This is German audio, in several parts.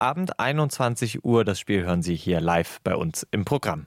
Abend 21 Uhr. Das Spiel hören Sie hier live bei uns im Programm.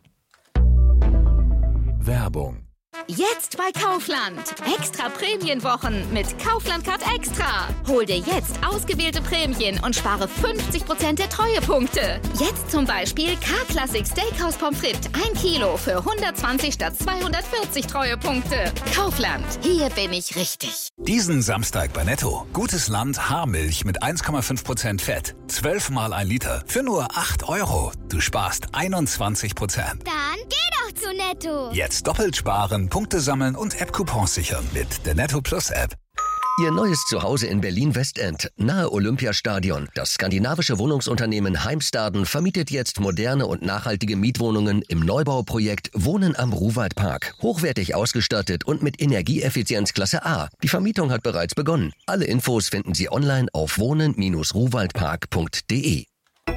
Werbung. Jetzt bei Kaufland. Extra Prämienwochen mit Kaufland Card Extra. Hol dir jetzt ausgewählte Prämien und spare 50% der Treuepunkte. Jetzt zum Beispiel K-Classic Steakhouse Pommes frites 1 Kilo für 120 statt 240 Treuepunkte. Kaufland. Hier bin ich richtig. Diesen Samstag bei Netto. Gutes Land Haarmilch mit 1,5% Fett. 12 mal 1 Liter für nur 8 €. Du sparst 21%. Dann geh doch zu Netto. Jetzt doppelt sparen, Punkte sammeln und App-Coupons sichern mit der Netto Plus App. Ihr neues Zuhause in Berlin-Westend, nahe Olympiastadion. Das skandinavische Wohnungsunternehmen Heimstaden vermietet jetzt moderne und nachhaltige Mietwohnungen im Neubauprojekt Wohnen am Ruwaldpark. Hochwertig ausgestattet und mit Energieeffizienzklasse A. Die Vermietung hat bereits begonnen. Alle Infos finden Sie online auf wohnen-ruwaldpark.de.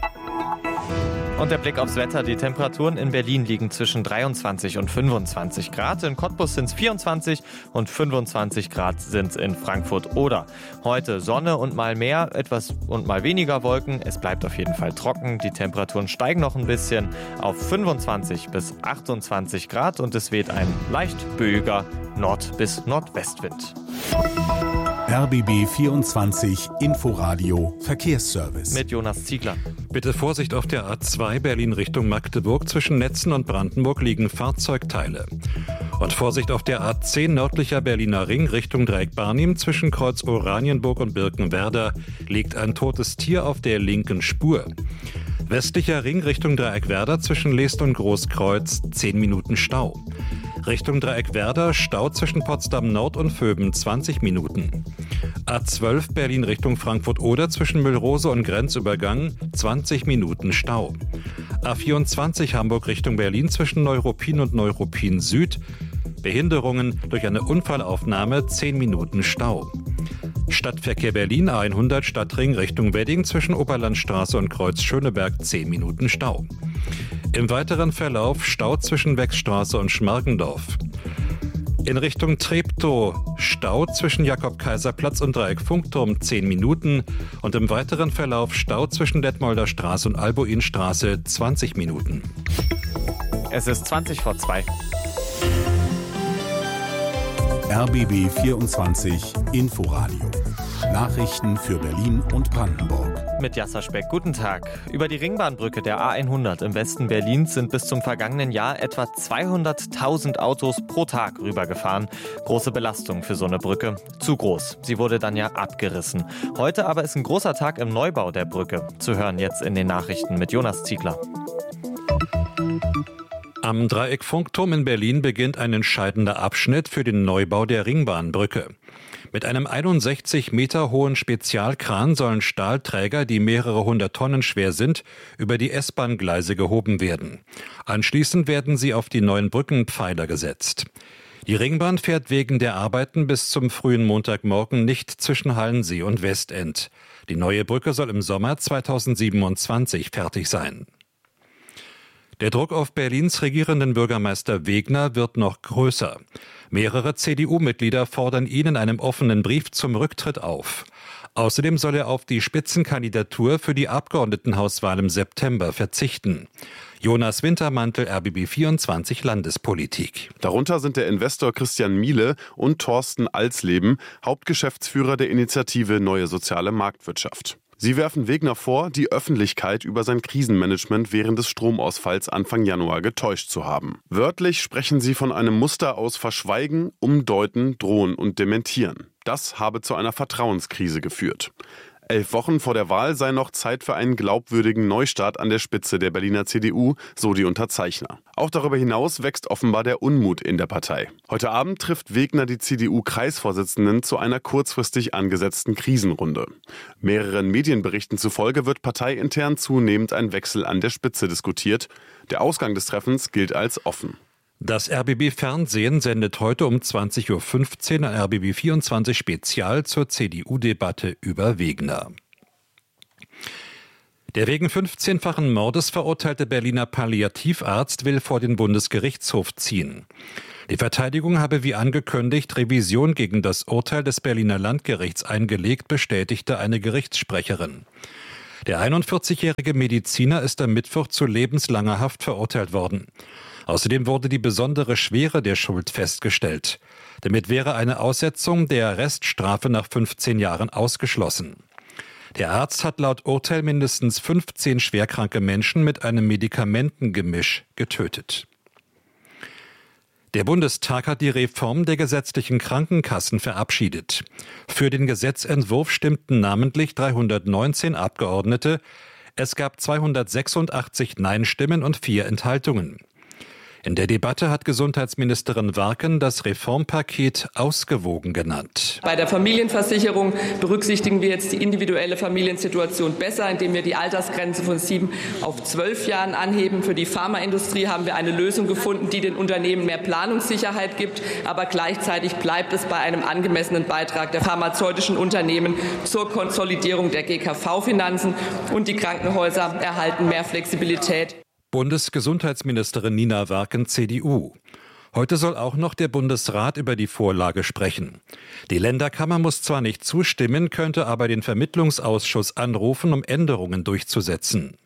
Und der Blick aufs Wetter. Die Temperaturen in Berlin liegen zwischen 23 und 25 Grad. In Cottbus sind es 24 und 25 Grad sind es in Frankfurt-Oder. Heute Sonne und mal mehr, etwas und mal weniger Wolken. Es bleibt auf jeden Fall trocken. Die Temperaturen steigen noch ein bisschen auf 25 bis 28 Grad und es weht ein leicht böiger Nord- bis Nordwestwind. RBB 24 Inforadio Verkehrsservice. Mit Jonas Ziegler. Bitte Vorsicht auf der A2 Berlin Richtung Magdeburg. Zwischen Netzen und Brandenburg liegen Fahrzeugteile. Und Vorsicht auf der A10 nördlicher Berliner Ring Richtung Dreieck Barnim. Zwischen Kreuz Oranienburg und Birkenwerder liegt ein totes Tier auf der linken Spur. Westlicher Ring Richtung Dreieckwerder zwischen Leest und Großkreuz 10 Minuten Stau. Richtung Dreieckwerder Stau zwischen Potsdam Nord und Vöben 20 Minuten. A12 Berlin Richtung Frankfurt-Oder zwischen Müllrose und Grenzübergang 20 Minuten Stau. A24 Hamburg Richtung Berlin zwischen Neuruppin und Neuruppin Süd. Behinderungen durch eine Unfallaufnahme 10 Minuten Stau. Stadtverkehr Berlin A100 Stadtring Richtung Wedding zwischen Oberlandstraße und Kreuz Schöneberg 10 Minuten Stau. Im weiteren Verlauf Stau zwischen Wechstraße und Schmargendorf. In Richtung Treptow Stau zwischen Jakob-Kaiser-Platz und Dreieck Funkturm 10 Minuten und im weiteren Verlauf Stau zwischen Detmolder Straße und Albuinstraße 20 Minuten. Es ist 20 vor 2. RBB 24 Inforadio. Nachrichten für Berlin und Brandenburg. Mit Jasser Speck, guten Tag. Über die Ringbahnbrücke der A100 im Westen Berlins sind bis zum vergangenen Jahr etwa 200.000 Autos pro Tag rübergefahren. Große Belastung für so eine Brücke. Zu groß. Sie wurde dann ja abgerissen. Heute aber ist ein großer Tag im Neubau der Brücke. Zu hören jetzt in den Nachrichten mit Jonas Ziegler. Am Dreieck Funkturm in Berlin beginnt ein entscheidender Abschnitt für den Neubau der Ringbahnbrücke. Mit einem 61 Meter hohen Spezialkran sollen Stahlträger, die mehrere 100 Tonnen schwer sind, über die S-Bahn-Gleise gehoben werden. Anschließend werden sie auf die neuen Brückenpfeiler gesetzt. Die Ringbahn fährt wegen der Arbeiten bis zum frühen Montagmorgen nicht zwischen Hallensee und Westend. Die neue Brücke soll im Sommer 2027 fertig sein. Der Druck auf Berlins regierenden Bürgermeister Wegner wird noch größer. Mehrere CDU-Mitglieder fordern ihn in einem offenen Brief zum Rücktritt auf. Außerdem soll er auf die Spitzenkandidatur für die Abgeordnetenhauswahl im September verzichten. Jonas Wintermantel, RBB 24 Landespolitik. Darunter sind der Investor Christian Miele und Thorsten Alsleben, Hauptgeschäftsführer der Initiative Neue Soziale Marktwirtschaft. Sie werfen Wegner vor, die Öffentlichkeit über sein Krisenmanagement während des Stromausfalls Anfang Januar getäuscht zu haben. Wörtlich sprechen sie von einem Muster aus Verschweigen, Umdeuten, Drohen und Dementieren. Das habe zu einer Vertrauenskrise geführt. 11 Wochen vor der Wahl sei noch Zeit für einen glaubwürdigen Neustart an der Spitze der Berliner CDU, so die Unterzeichner. Auch darüber hinaus wächst offenbar der Unmut in der Partei. Heute Abend trifft Wegner die CDU-Kreisvorsitzenden zu einer kurzfristig angesetzten Krisenrunde. Mehreren Medienberichten zufolge wird parteiintern zunehmend ein Wechsel an der Spitze diskutiert. Der Ausgang des Treffens gilt als offen. Das RBB-Fernsehen sendet heute um 20.15 Uhr ein RBB 24 Spezial zur CDU-Debatte über Wegner. Der wegen 15-fachen Mordes verurteilte Berliner Palliativarzt will vor den Bundesgerichtshof ziehen. Die Verteidigung habe wie angekündigt Revision gegen das Urteil des Berliner Landgerichts eingelegt, bestätigte eine Gerichtssprecherin. Der 41-jährige Mediziner ist am Mittwoch zu lebenslanger Haft verurteilt worden. Außerdem wurde die besondere Schwere der Schuld festgestellt. Damit wäre eine Aussetzung der Reststrafe nach 15 Jahren ausgeschlossen. Der Arzt hat laut Urteil mindestens 15 schwerkranke Menschen mit einem Medikamentengemisch getötet. Der Bundestag hat die Reform der gesetzlichen Krankenkassen verabschiedet. Für den Gesetzentwurf stimmten namentlich 319 Abgeordnete. Es gab 286 Nein-Stimmen und 4 Enthaltungen. In der Debatte hat Gesundheitsministerin Warken das Reformpaket ausgewogen genannt. Bei der Familienversicherung berücksichtigen wir jetzt die individuelle Familiensituation besser, indem wir die Altersgrenze von 7 auf 12 Jahren anheben. Für die Pharmaindustrie haben wir eine Lösung gefunden, die den Unternehmen mehr Planungssicherheit gibt. Aber gleichzeitig bleibt es bei einem angemessenen Beitrag der pharmazeutischen Unternehmen zur Konsolidierung der GKV-Finanzen. Und die Krankenhäuser erhalten mehr Flexibilität. Bundesgesundheitsministerin Nina Warken, CDU. Heute soll auch noch der Bundesrat über die Vorlage sprechen. Die Länderkammer muss zwar nicht zustimmen, könnte aber den Vermittlungsausschuss anrufen, um Änderungen durchzusetzen.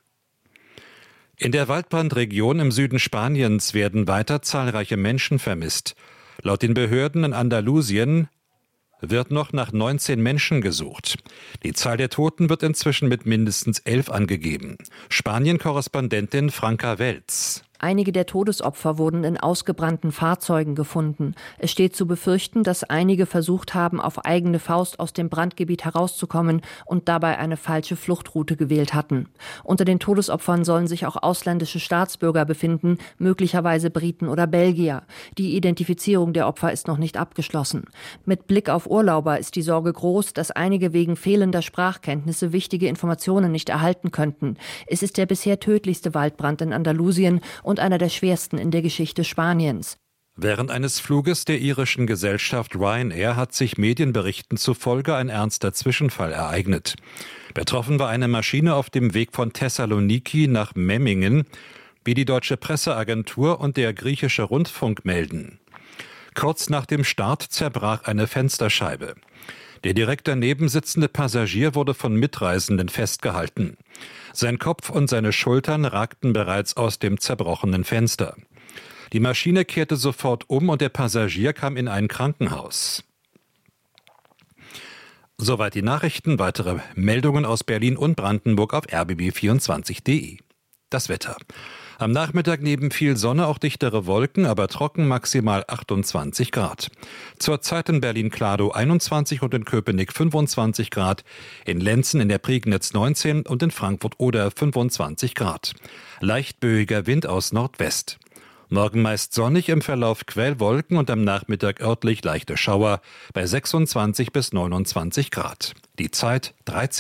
In der Waldbrandregion im Süden Spaniens werden weiter zahlreiche Menschen vermisst. Laut den Behörden in Andalusien wird noch nach 19 Menschen gesucht. Die Zahl der Toten wird inzwischen mit mindestens 11 angegeben. Spanien-Korrespondentin Franka Welz. Einige der Todesopfer wurden in ausgebrannten Fahrzeugen gefunden. Es steht zu befürchten, dass einige versucht haben, auf eigene Faust aus dem Brandgebiet herauszukommen und dabei eine falsche Fluchtroute gewählt hatten. Unter den Todesopfern sollen sich auch ausländische Staatsbürger befinden, möglicherweise Briten oder Belgier. Die Identifizierung der Opfer ist noch nicht abgeschlossen. Mit Blick auf Urlauber ist die Sorge groß, dass einige wegen fehlender Sprachkenntnisse wichtige Informationen nicht erhalten könnten. Es ist der bisher tödlichste Waldbrand in Andalusien und einer der schwersten in der Geschichte Spaniens. Während eines Fluges der irischen Gesellschaft Ryanair hat sich Medienberichten zufolge ein ernster Zwischenfall ereignet. Betroffen war eine Maschine auf dem Weg von Thessaloniki nach Memmingen, wie die deutsche Presseagentur und der griechische Rundfunk melden. Kurz nach dem Start zerbrach eine Fensterscheibe. Der direkt daneben sitzende Passagier wurde von Mitreisenden festgehalten. Sein Kopf und seine Schultern ragten bereits aus dem zerbrochenen Fenster. Die Maschine kehrte sofort um und der Passagier kam in ein Krankenhaus. Soweit die Nachrichten. Weitere Meldungen aus Berlin und Brandenburg auf rbb24.de. Das Wetter. Am Nachmittag neben viel Sonne auch dichtere Wolken, aber trocken, maximal 28 Grad. Zurzeit in Berlin-Kladow 21 und in Köpenick 25 Grad, in Lenzen in der Prignitz 19 und in Frankfurt-Oder 25 Grad. Leicht böiger Wind aus Nordwest. Morgen meist sonnig, im Verlauf Quellwolken und am Nachmittag örtlich leichte Schauer bei 26 bis 29 Grad. Die Zeit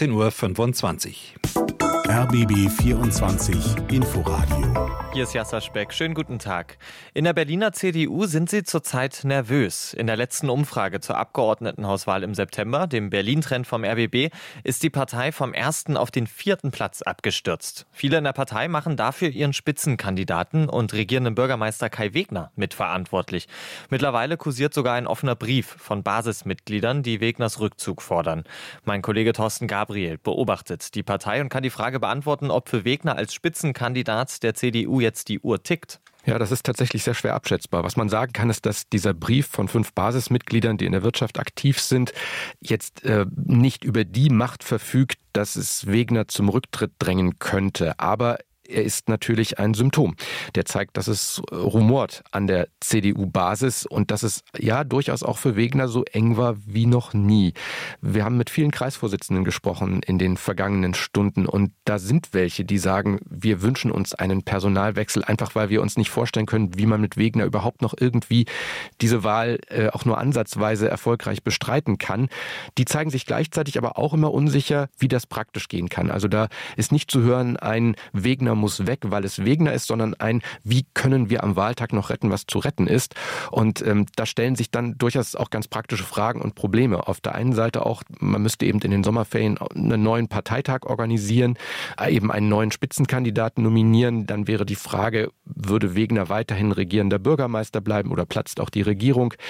13:25 Uhr. RBB 24 Inforadio. Hier ist Jasser Speck. Schönen guten Tag. In der Berliner CDU sind sie zurzeit nervös. In der letzten Umfrage zur Abgeordnetenhauswahl im September, dem Berlin-Trend vom RBB, ist die Partei vom 1. auf den 4. Platz abgestürzt. Viele in der Partei machen dafür ihren Spitzenkandidaten und regierenden Bürgermeister Kai Wegner mitverantwortlich. Mittlerweile kursiert sogar ein offener Brief von Basismitgliedern, die Wegners Rückzug fordern. Mein Kollege Thorsten Gabriel beobachtet die Partei und kann die Frage beantworten, ob für Wegner als Spitzenkandidat der CDU jetzt die Uhr tickt. Ja, das ist tatsächlich sehr schwer abschätzbar. Was man sagen kann, ist, dass dieser Brief von 5 Basismitgliedern, die in der Wirtschaft aktiv sind, jetzt nicht über die Macht verfügt, dass es Wegner zum Rücktritt drängen könnte. Aber er ist natürlich ein Symptom. Der zeigt, dass es rumort an der CDU-Basis und dass es ja durchaus auch für Wegner so eng war wie noch nie. Wir haben mit vielen Kreisvorsitzenden gesprochen in den vergangenen Stunden und da sind welche, die sagen, wir wünschen uns einen Personalwechsel, einfach weil wir uns nicht vorstellen können, wie man mit Wegner überhaupt noch irgendwie diese Wahl auch nur ansatzweise erfolgreich bestreiten kann. Die zeigen sich gleichzeitig aber auch immer unsicher, wie das praktisch gehen kann. Also da ist nicht zu hören, ein Wegner muss weg, weil es Wegner ist, sondern ein, wie können wir am Wahltag noch retten, was zu retten ist. Und da stellen sich dann durchaus auch ganz praktische Fragen und Probleme. Auf der einen Seite auch, man müsste eben in den Sommerferien einen neuen Parteitag organisieren, eben einen neuen Spitzenkandidaten nominieren. Dann wäre die Frage, würde Wegner weiterhin regierender Bürgermeister bleiben oder platzt auch die Regierung?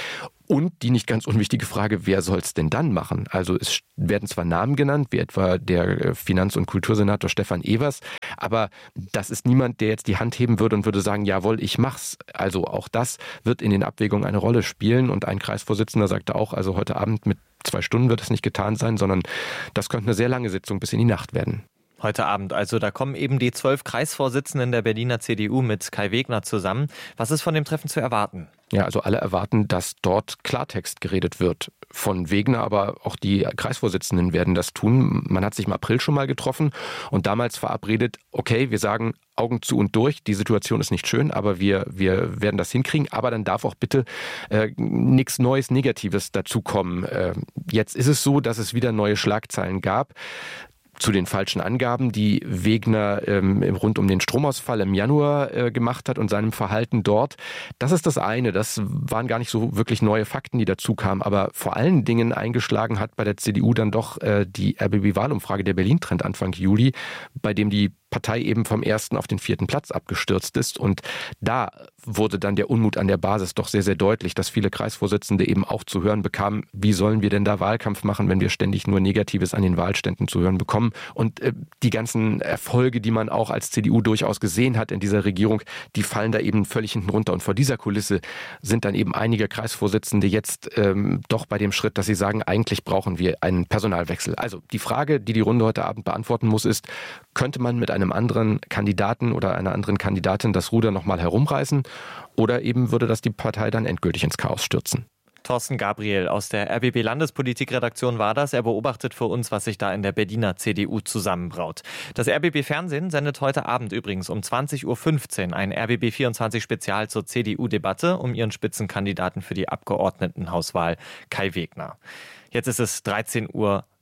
Und die nicht ganz unwichtige Frage, wer soll es denn dann machen? Also es werden zwar Namen genannt, wie etwa der Finanz- und Kultursenator Stefan Evers, aber das ist niemand, der jetzt die Hand heben würde und würde sagen, jawohl, ich mach's. Also auch das wird in den Abwägungen eine Rolle spielen. Und ein Kreisvorsitzender sagte auch, also heute Abend mit 2 Stunden wird es nicht getan sein, sondern das könnte eine sehr lange Sitzung bis in die Nacht werden. Heute Abend, also da kommen eben die 12 Kreisvorsitzenden der Berliner CDU mit Kai Wegner zusammen. Was ist von dem Treffen zu erwarten? Ja, also alle erwarten, dass dort Klartext geredet wird. Von Wegner, aber auch die Kreisvorsitzenden werden das tun. Man hat sich im April schon mal getroffen und damals verabredet, okay, wir sagen Augen zu und durch, die Situation ist nicht schön, aber wir werden das hinkriegen, aber dann darf auch bitte nichts Neues, Negatives dazukommen. Jetzt ist es so, dass es wieder neue Schlagzeilen gab zu den falschen Angaben, die Wegner rund um den Stromausfall im Januar gemacht hat und seinem Verhalten dort. Das ist das eine. Das waren gar nicht so wirklich neue Fakten, die dazu kamen. Aber vor allen Dingen eingeschlagen hat bei der CDU dann doch die RBB-Wahlumfrage der Berlin-Trend Anfang Juli, bei dem die Partei eben vom 1. auf den 4. Platz abgestürzt ist. Und da wurde dann der Unmut an der Basis doch sehr, sehr deutlich, dass viele Kreisvorsitzende eben auch zu hören bekamen, wie sollen wir denn da Wahlkampf machen, wenn wir ständig nur Negatives an den Wahlständen zu hören bekommen. Und die ganzen Erfolge, die man auch als CDU durchaus gesehen hat in dieser Regierung, die fallen da eben völlig hinten runter. Und vor dieser Kulisse sind dann eben einige Kreisvorsitzende jetzt doch bei dem Schritt, dass sie sagen, eigentlich brauchen wir einen Personalwechsel. Also die Frage, die Runde heute Abend beantworten muss, ist, könnte man mit einem anderen Kandidaten oder einer anderen Kandidatin das Ruder nochmal herumreißen oder eben würde das die Partei dann endgültig ins Chaos stürzen? Thorsten Gabriel aus der RBB-Landespolitikredaktion war das. Er beobachtet für uns, was sich da in der Berliner CDU zusammenbraut. Das RBB-Fernsehen sendet heute Abend übrigens um 20.15 Uhr ein RBB24-Spezial zur CDU-Debatte um ihren Spitzenkandidaten für die Abgeordnetenhauswahl Kai Wegner. Jetzt ist es 13.29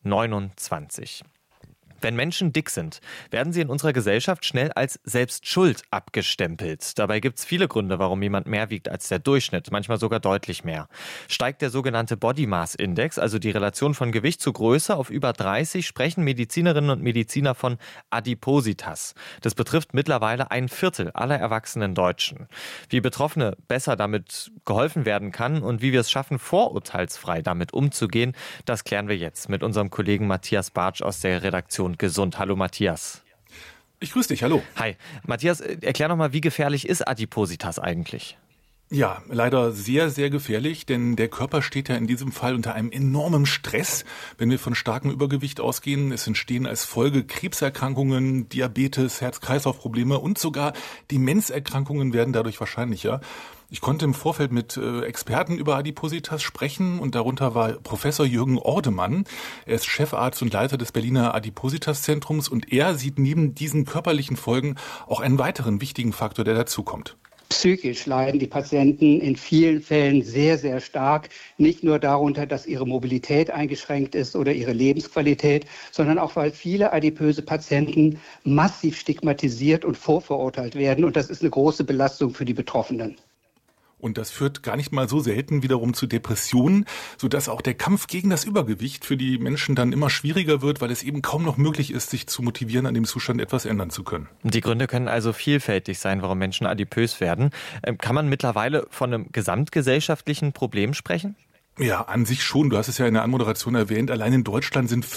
Uhr. Wenn Menschen dick sind, werden sie in unserer Gesellschaft schnell als selbst schuld abgestempelt. Dabei gibt es viele Gründe, warum jemand mehr wiegt als der Durchschnitt, manchmal sogar deutlich mehr. Steigt der sogenannte Body Mass Index, also die Relation von Gewicht zu Größe, auf über 30, sprechen Medizinerinnen und Mediziner von Adipositas. Das betrifft mittlerweile 1/4 aller erwachsenen Deutschen. Wie Betroffene besser damit geholfen werden kann und wie wir es schaffen, vorurteilsfrei damit umzugehen, das klären wir jetzt mit unserem Kollegen Matthias Bartsch aus der Redaktion Gesund. Hallo Matthias. Ich grüße dich, hallo. Hi. Matthias, erklär noch mal, wie gefährlich ist Adipositas eigentlich? Ja, leider sehr, sehr gefährlich, denn der Körper steht ja in diesem Fall unter einem enormen Stress, wenn wir von starkem Übergewicht ausgehen. Es entstehen als Folge Krebserkrankungen, Diabetes, Herz-Kreislauf-Probleme und sogar Demenzerkrankungen werden dadurch wahrscheinlicher. Ich konnte im Vorfeld mit Experten über Adipositas sprechen und darunter war Professor Jürgen Ordemann. Er ist Chefarzt und Leiter des Berliner Adipositas-Zentrums und er sieht neben diesen körperlichen Folgen auch einen weiteren wichtigen Faktor, der dazukommt. Psychisch leiden die Patienten in vielen Fällen sehr, sehr stark. Nicht nur darunter, dass ihre Mobilität eingeschränkt ist oder ihre Lebensqualität, sondern auch, weil viele adipöse Patienten massiv stigmatisiert und vorverurteilt werden. Und das ist eine große Belastung für die Betroffenen. Und das führt gar nicht mal so selten wiederum zu Depressionen, sodass auch der Kampf gegen das Übergewicht für die Menschen dann immer schwieriger wird, weil es eben kaum noch möglich ist, sich zu motivieren, an dem Zustand etwas ändern zu können. Die Gründe können also vielfältig sein, warum Menschen adipös werden. Kann man mittlerweile von einem gesamtgesellschaftlichen Problem sprechen? Ja, an sich schon. Du hast es ja in der Anmoderation erwähnt. Allein in Deutschland sind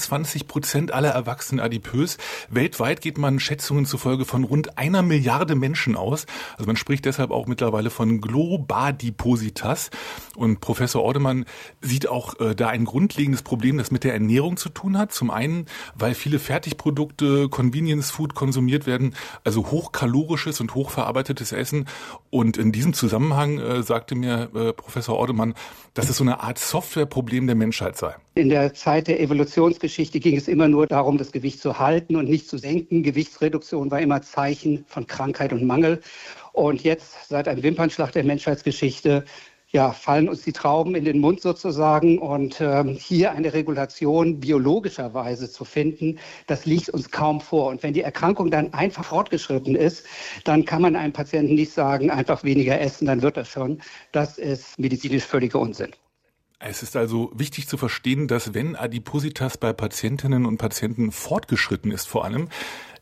25% aller Erwachsenen adipös. Weltweit geht man Schätzungen zufolge von rund 1 Milliarde Menschen aus. Also man spricht deshalb auch mittlerweile von Globadipositas. Und Professor Ordemann sieht auch da ein grundlegendes Problem, das mit der Ernährung zu tun hat. Zum einen, weil viele Fertigprodukte, Convenience Food konsumiert werden, also hochkalorisches und hochverarbeitetes Essen. Und in diesem Zusammenhang sagte mir Professor Ordemann, dass es so eine Art Softwareproblem der Menschheit sei. In der Zeit der Evolutionsgeschichte ging es immer nur darum, das Gewicht zu halten und nicht zu senken. Gewichtsreduktion war immer Zeichen von Krankheit und Mangel. Und jetzt, seit einem Wimpernschlag der Menschheitsgeschichte, fallen uns die Trauben in den Mund sozusagen. Und hier eine Regulation biologischerweise zu finden, das liegt uns kaum vor. Und wenn die Erkrankung dann einfach fortgeschritten ist, dann kann man einem Patienten nicht sagen, einfach weniger essen, dann wird das schon. Das ist medizinisch völliger Unsinn. Es ist also wichtig zu verstehen, dass wenn Adipositas bei Patientinnen und Patienten fortgeschritten ist vor allem,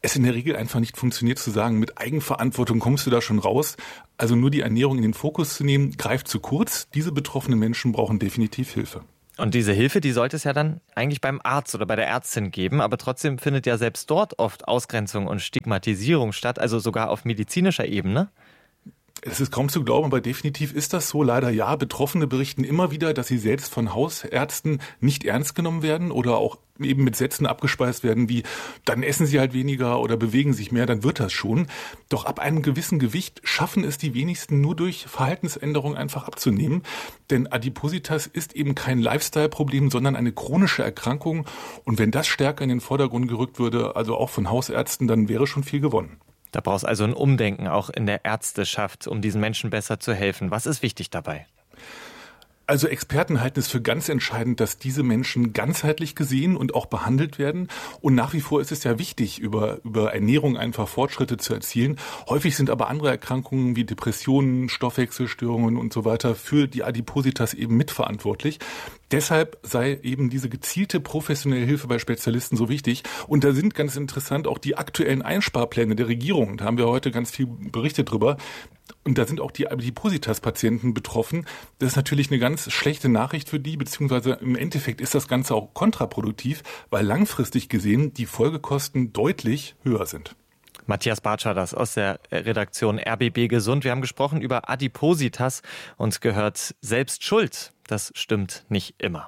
es in der Regel einfach nicht funktioniert zu sagen, mit Eigenverantwortung kommst du da schon raus. Also nur die Ernährung in den Fokus zu nehmen, greift zu kurz. Diese betroffenen Menschen brauchen definitiv Hilfe. Und diese Hilfe, die sollte es ja dann eigentlich beim Arzt oder bei der Ärztin geben. Aber trotzdem findet ja selbst dort oft Ausgrenzung und Stigmatisierung statt, also sogar auf medizinischer Ebene. Es ist kaum zu glauben, aber definitiv ist das so. Leider ja. Betroffene berichten immer wieder, dass sie selbst von Hausärzten nicht ernst genommen werden oder auch eben mit Sätzen abgespeist werden wie, dann essen sie halt weniger oder bewegen sich mehr, dann wird das schon. Doch ab einem gewissen Gewicht schaffen es die wenigsten nur durch Verhaltensänderung einfach abzunehmen. Denn Adipositas ist eben kein Lifestyle-Problem, sondern eine chronische Erkrankung. Und wenn das stärker in den Vordergrund gerückt würde, also auch von Hausärzten, dann wäre schon viel gewonnen. Da braucht es also ein Umdenken auch in der Ärzteschaft, um diesen Menschen besser zu helfen. Was ist wichtig dabei? Also Experten halten es für ganz entscheidend, dass diese Menschen ganzheitlich gesehen und auch behandelt werden. Und nach wie vor ist es ja wichtig, über Ernährung einfach Fortschritte zu erzielen. Häufig sind aber andere Erkrankungen wie Depressionen, Stoffwechselstörungen und so weiter für die Adipositas eben mitverantwortlich. Deshalb sei eben diese gezielte professionelle Hilfe bei Spezialisten so wichtig. Und da sind ganz interessant auch die aktuellen Einsparpläne der Regierung. Da haben wir heute ganz viel berichtet drüber. Und da sind auch die Adipositas-Patienten betroffen. Das ist natürlich eine ganz schlechte Nachricht für die, beziehungsweise im Endeffekt ist das Ganze auch kontraproduktiv, weil langfristig gesehen die Folgekosten deutlich höher sind. Matthias Bartscher, das aus der Redaktion RBB Gesund. Wir haben gesprochen über Adipositas und gehört, selbst schuld. Das stimmt nicht immer.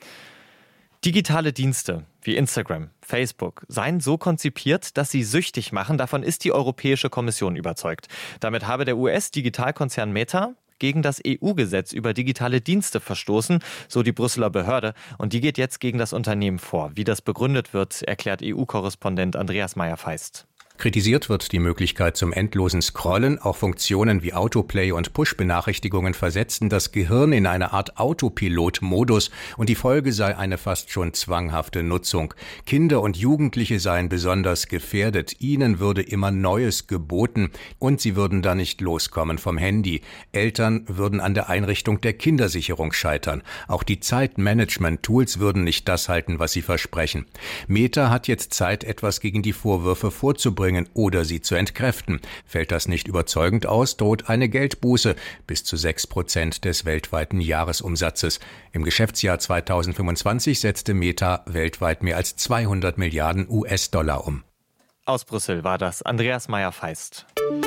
Digitale Dienste wie Instagram, Facebook seien so konzipiert, dass sie süchtig machen. Davon ist die Europäische Kommission überzeugt. Damit habe der US-Digitalkonzern Meta gegen das EU-Gesetz über digitale Dienste verstoßen, so die Brüsseler Behörde. Und die geht jetzt gegen das Unternehmen vor. Wie das begründet wird, erklärt EU-Korrespondent Andreas Meyer-Feist. Kritisiert wird die Möglichkeit zum endlosen Scrollen. Auch Funktionen wie Autoplay und Push-Benachrichtigungen versetzten das Gehirn in eine Art Autopilot-Modus und die Folge sei eine fast schon zwanghafte Nutzung. Kinder und Jugendliche seien besonders gefährdet. Ihnen würde immer Neues geboten und sie würden da nicht loskommen vom Handy. Eltern würden an der Einrichtung der Kindersicherung scheitern. Auch die Zeitmanagement-Tools würden nicht das halten, was sie versprechen. Meta hat jetzt Zeit, etwas gegen die Vorwürfe vorzubringen oder sie zu entkräften. Fällt das nicht überzeugend aus, droht eine Geldbuße bis zu 6% des weltweiten Jahresumsatzes. Im Geschäftsjahr 2025 setzte Meta weltweit mehr als 200 Milliarden US-Dollar um. Aus Brüssel war das Andreas Meyer-Feist.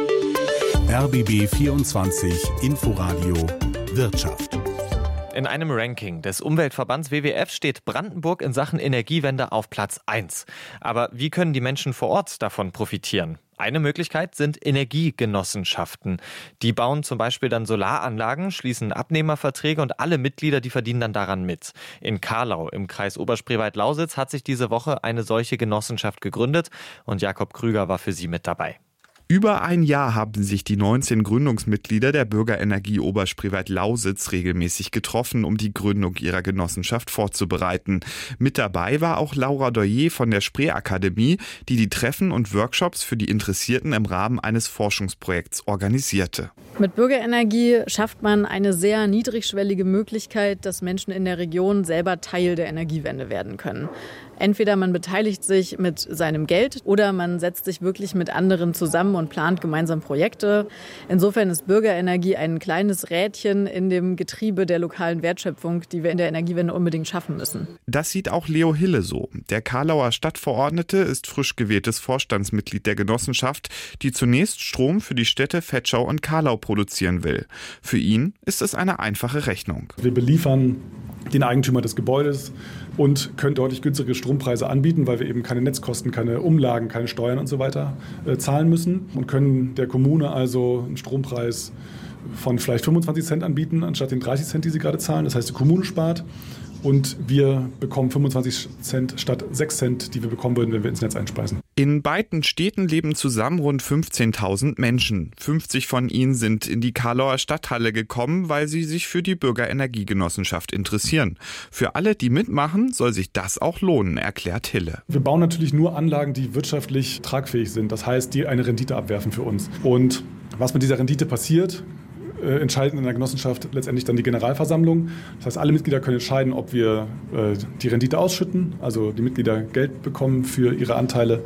RBB 24 Inforadio Wirtschaft. In einem Ranking des Umweltverbands WWF steht Brandenburg in Sachen Energiewende auf Platz 1. Aber wie können die Menschen vor Ort davon profitieren? Eine Möglichkeit sind Energiegenossenschaften. Die bauen zum Beispiel dann Solaranlagen, schließen Abnehmerverträge und alle Mitglieder, die verdienen dann daran mit. In Carlau im Kreis Oberspreewald-Lausitz hat sich diese Woche eine solche Genossenschaft gegründet und Jakob Krüger war für sie mit dabei. Über ein Jahr haben sich die 19 Gründungsmitglieder der Bürgerenergie Oberspreewald-Lausitz regelmäßig getroffen, um die Gründung ihrer Genossenschaft vorzubereiten. Mit dabei war auch Laura Doyer von der Spreeakademie, die die Treffen und Workshops für die Interessierten im Rahmen eines Forschungsprojekts organisierte. Mit Bürgerenergie schafft man eine sehr niedrigschwellige Möglichkeit, dass Menschen in der Region selber Teil der Energiewende werden können. Entweder man beteiligt sich mit seinem Geld oder man setzt sich wirklich mit anderen zusammen und plant gemeinsam Projekte. Insofern ist Bürgerenergie ein kleines Rädchen in dem Getriebe der lokalen Wertschöpfung, die wir in der Energiewende unbedingt schaffen müssen. Das sieht auch Leo Hille so. Der Carlauer Stadtverordnete ist frisch gewähltes Vorstandsmitglied der Genossenschaft, die zunächst Strom für die Städte Vetschau und Carlau produzieren will. Für ihn ist es eine einfache Rechnung. Wir beliefern den Eigentümer des Gebäudes und können deutlich günstigere Strompreise anbieten, weil wir eben keine Netzkosten, keine Umlagen, keine Steuern und so weiter zahlen müssen und können der Kommune also einen Strompreis von vielleicht 25 Cent anbieten, anstatt den 30 Cent, die sie gerade zahlen. Das heißt, die Kommune spart und wir bekommen 25 Cent statt 6 Cent, die wir bekommen würden, wenn wir ins Netz einspeisen. In beiden Städten leben zusammen rund 15.000 Menschen. 50 von ihnen sind in die Carlauer Stadthalle gekommen, weil sie sich für die Bürgerenergiegenossenschaft interessieren. Für alle, die mitmachen, soll sich das auch lohnen, erklärt Hille. Wir bauen natürlich nur Anlagen, die wirtschaftlich tragfähig sind. Das heißt, die eine Rendite abwerfen für uns. Und was mit dieser Rendite passiert, entscheiden in der Genossenschaft letztendlich dann die Generalversammlung. Das heißt, alle Mitglieder können entscheiden, ob wir die Rendite ausschütten, also die Mitglieder Geld bekommen für ihre Anteile,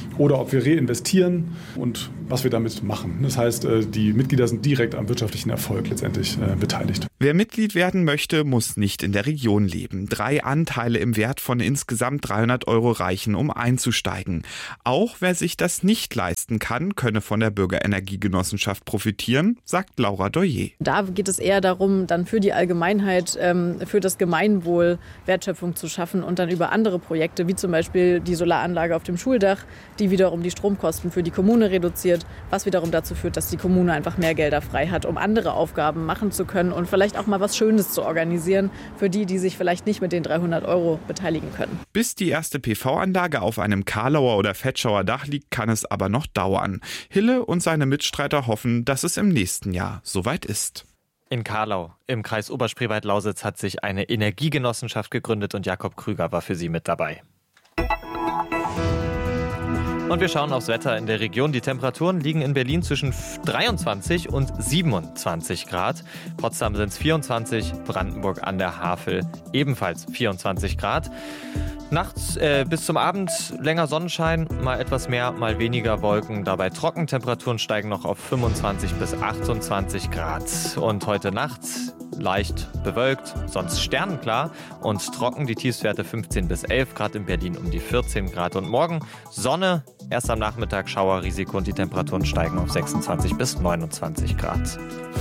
oder ob wir reinvestieren und was wir damit machen. Das heißt, die Mitglieder sind direkt am wirtschaftlichen Erfolg letztendlich beteiligt. Wer Mitglied werden möchte, muss nicht in der Region leben. 3 Anteile im Wert von insgesamt 300 € reichen, um einzusteigen. Auch wer sich das nicht leisten kann, könne von der Bürgerenergiegenossenschaft profitieren, sagt Laura Doyer. Da geht es eher darum, dann für die Allgemeinheit, für das Gemeinwohl Wertschöpfung zu schaffen und dann über andere Projekte, wie zum Beispiel die Solaranlage auf dem Schuldach, die wiederum die Stromkosten für die Kommune reduziert, was wiederum dazu führt, dass die Kommune einfach mehr Gelder frei hat, um andere Aufgaben machen zu können und vielleicht auch mal was Schönes zu organisieren für die, die sich vielleicht nicht mit den 300 € beteiligen können. Bis die erste PV-Anlage auf einem Karlauer oder Vetschauer Dach liegt, kann es aber noch dauern. Hille und seine Mitstreiter hoffen, dass es im nächsten Jahr soweit ist. In Karlau, im Kreis Oberspreewald-Lausitz, hat sich eine Energiegenossenschaft gegründet und Jakob Krüger war für sie mit dabei. Und wir schauen aufs Wetter in der Region. Die Temperaturen liegen in Berlin zwischen 23 und 27 Grad. Potsdam sind es 24, Brandenburg an der Havel ebenfalls 24 Grad. Nachts bis zum Abend länger Sonnenschein, mal etwas mehr, mal weniger Wolken. Dabei trocken, Temperaturen steigen noch auf 25 bis 28 Grad. Und heute Nacht leicht bewölkt, sonst sternenklar und trocken. Die Tiefstwerte 15 bis 11 Grad, in Berlin um die 14 Grad. Und morgen Sonne, erst am Nachmittag Schauerrisiko und die Temperaturen steigen auf 26 bis 29 Grad.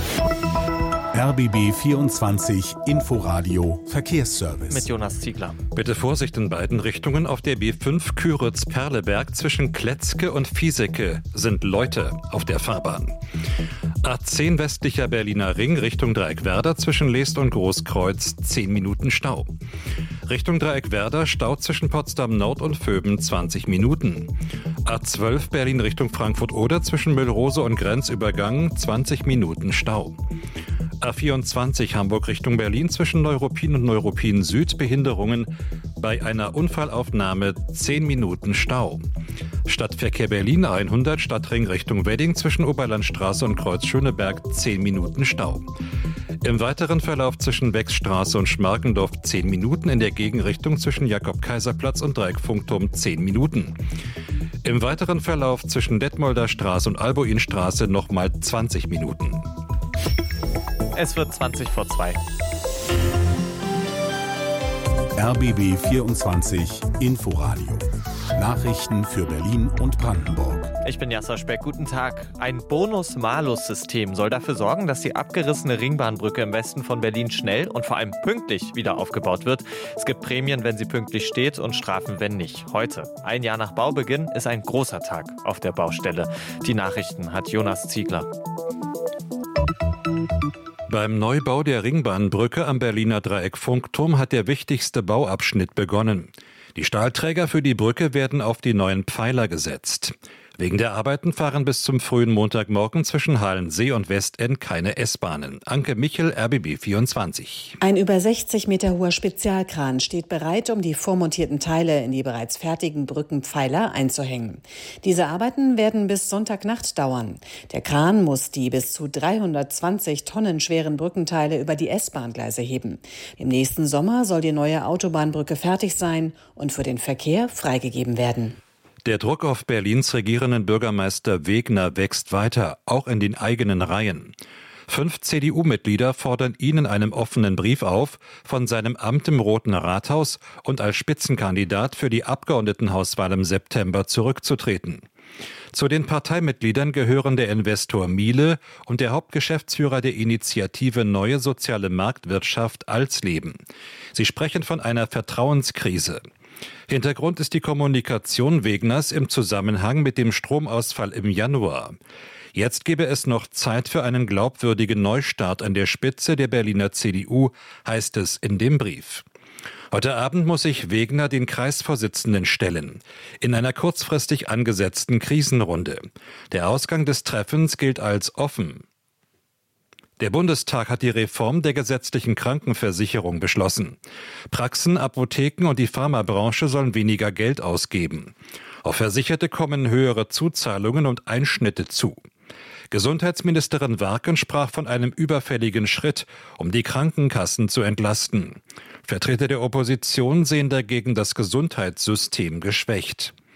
RBB 24 Inforadio Verkehrsservice. Mit Jonas Ziegler. Bitte Vorsicht in beiden Richtungen. Auf der B5 Küritz-Perleberg zwischen Kletzke und Fiesecke sind Leute auf der Fahrbahn. A10 westlicher Berliner Ring Richtung Dreieckwerder zwischen Leest und Großkreuz 10 Minuten Stau. Richtung Dreieckwerder Stau zwischen Potsdam Nord und Vöben 20 Minuten. A12 Berlin Richtung Frankfurt-Oder zwischen Müllrose und Grenzübergang 20 Minuten Stau. A24 Hamburg Richtung Berlin zwischen Neuruppin und Neuruppin Süd Behinderungen bei einer Unfallaufnahme 10 Minuten Stau. Stadtverkehr Berlin 100 Stadtring Richtung Wedding zwischen Oberlandstraße und Kreuz Schöneberg 10 Minuten Stau. Im weiteren Verlauf zwischen Wechsstraße und Schmarkendorf 10 Minuten, in der Gegenrichtung zwischen Jakob-Kaiser-Platz und Dreieckfunkturm 10 Minuten. Im weiteren Verlauf zwischen Detmolder Straße und Albuinstraße nochmal 20 Minuten. Es wird 20 vor 2. RBB 24 Inforadio. Nachrichten für Berlin und Brandenburg. Ich bin Jasser Speck, guten Tag. Ein Bonus-Malus-System soll dafür sorgen, dass die abgerissene Ringbahnbrücke im Westen von Berlin schnell und vor allem pünktlich wieder aufgebaut wird. Es gibt Prämien, wenn sie pünktlich steht und Strafen, wenn nicht. Heute, ein Jahr nach Baubeginn, ist ein großer Tag auf der Baustelle. Die Nachrichten hat Jonas Ziegler. Beim Neubau der Ringbahnbrücke am Berliner Dreieckfunkturm hat der wichtigste Bauabschnitt begonnen. Die Stahlträger für die Brücke werden auf die neuen Pfeiler gesetzt. Wegen der Arbeiten fahren bis zum frühen Montagmorgen zwischen Halensee und Westend keine S-Bahnen. Anke Michel, RBB 24. Ein über 60 Meter hoher Spezialkran steht bereit, um die vormontierten Teile in die bereits fertigen Brückenpfeiler einzuhängen. Diese Arbeiten werden bis Sonntagnacht dauern. Der Kran muss die bis zu 320 Tonnen schweren Brückenteile über die S-Bahn-Gleise heben. Im nächsten Sommer soll die neue Autobahnbrücke fertig sein und für den Verkehr freigegeben werden. Der Druck auf Berlins regierenden Bürgermeister Wegner wächst weiter, auch in den eigenen Reihen. 5 CDU-Mitglieder fordern ihn in einem offenen Brief auf, von seinem Amt im Roten Rathaus und als Spitzenkandidat für die Abgeordnetenhauswahl im September zurückzutreten. Zu den Parteimitgliedern gehören der Investor Miele und der Hauptgeschäftsführer der Initiative Neue Soziale Marktwirtschaft Alsleben. Sie sprechen von einer Vertrauenskrise. Hintergrund ist die Kommunikation Wegners im Zusammenhang mit dem Stromausfall im Januar. Jetzt gebe es noch Zeit für einen glaubwürdigen Neustart an der Spitze der Berliner CDU, heißt es in dem Brief. Heute Abend muss sich Wegner den Kreisvorsitzenden stellen, in einer kurzfristig angesetzten Krisenrunde. Der Ausgang des Treffens gilt als offen. Der Bundestag hat die Reform der gesetzlichen Krankenversicherung beschlossen. Praxen, Apotheken und die Pharmabranche sollen weniger Geld ausgeben. Auf Versicherte kommen höhere Zuzahlungen und Einschnitte zu. Gesundheitsministerin Warken sprach von einem überfälligen Schritt, um die Krankenkassen zu entlasten. Vertreter der Opposition sehen dagegen das Gesundheitssystem geschwächt.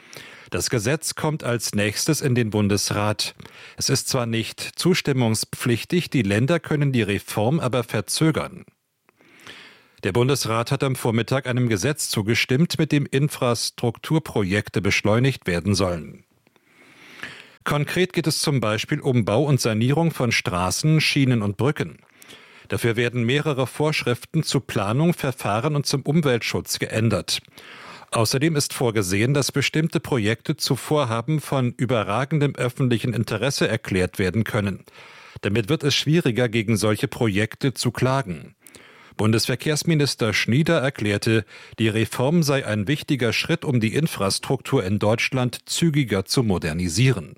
Das Gesetz kommt als nächstes in den Bundesrat. Es ist zwar nicht zustimmungspflichtig, die Länder können die Reform aber verzögern. Der Bundesrat hat am Vormittag einem Gesetz zugestimmt, mit dem Infrastrukturprojekte beschleunigt werden sollen. Konkret geht es zum Beispiel um Bau und Sanierung von Straßen, Schienen und Brücken. Dafür werden mehrere Vorschriften zu Planung, Verfahren und zum Umweltschutz geändert. Außerdem ist vorgesehen, dass bestimmte Projekte zu Vorhaben von überragendem öffentlichen Interesse erklärt werden können. Damit wird es schwieriger, gegen solche Projekte zu klagen. Bundesverkehrsminister Schnieder erklärte, die Reform sei ein wichtiger Schritt, um die Infrastruktur in Deutschland zügiger zu modernisieren.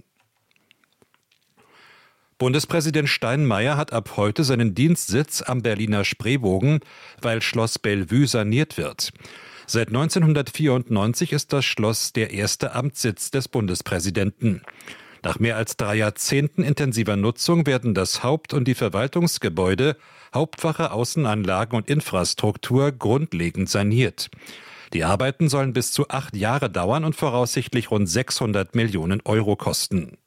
Bundespräsident Steinmeier hat ab heute seinen Dienstsitz am Berliner Spreebogen, weil Schloss Bellevue saniert wird. Seit 1994 ist das Schloss der erste Amtssitz des Bundespräsidenten. Nach mehr als 3 Jahrzehnten intensiver Nutzung werden das Haupt- und die Verwaltungsgebäude, Hauptwache, Außenanlagen und Infrastruktur grundlegend saniert. Die Arbeiten sollen bis zu 8 Jahre dauern und voraussichtlich rund 600 Millionen Euro kosten.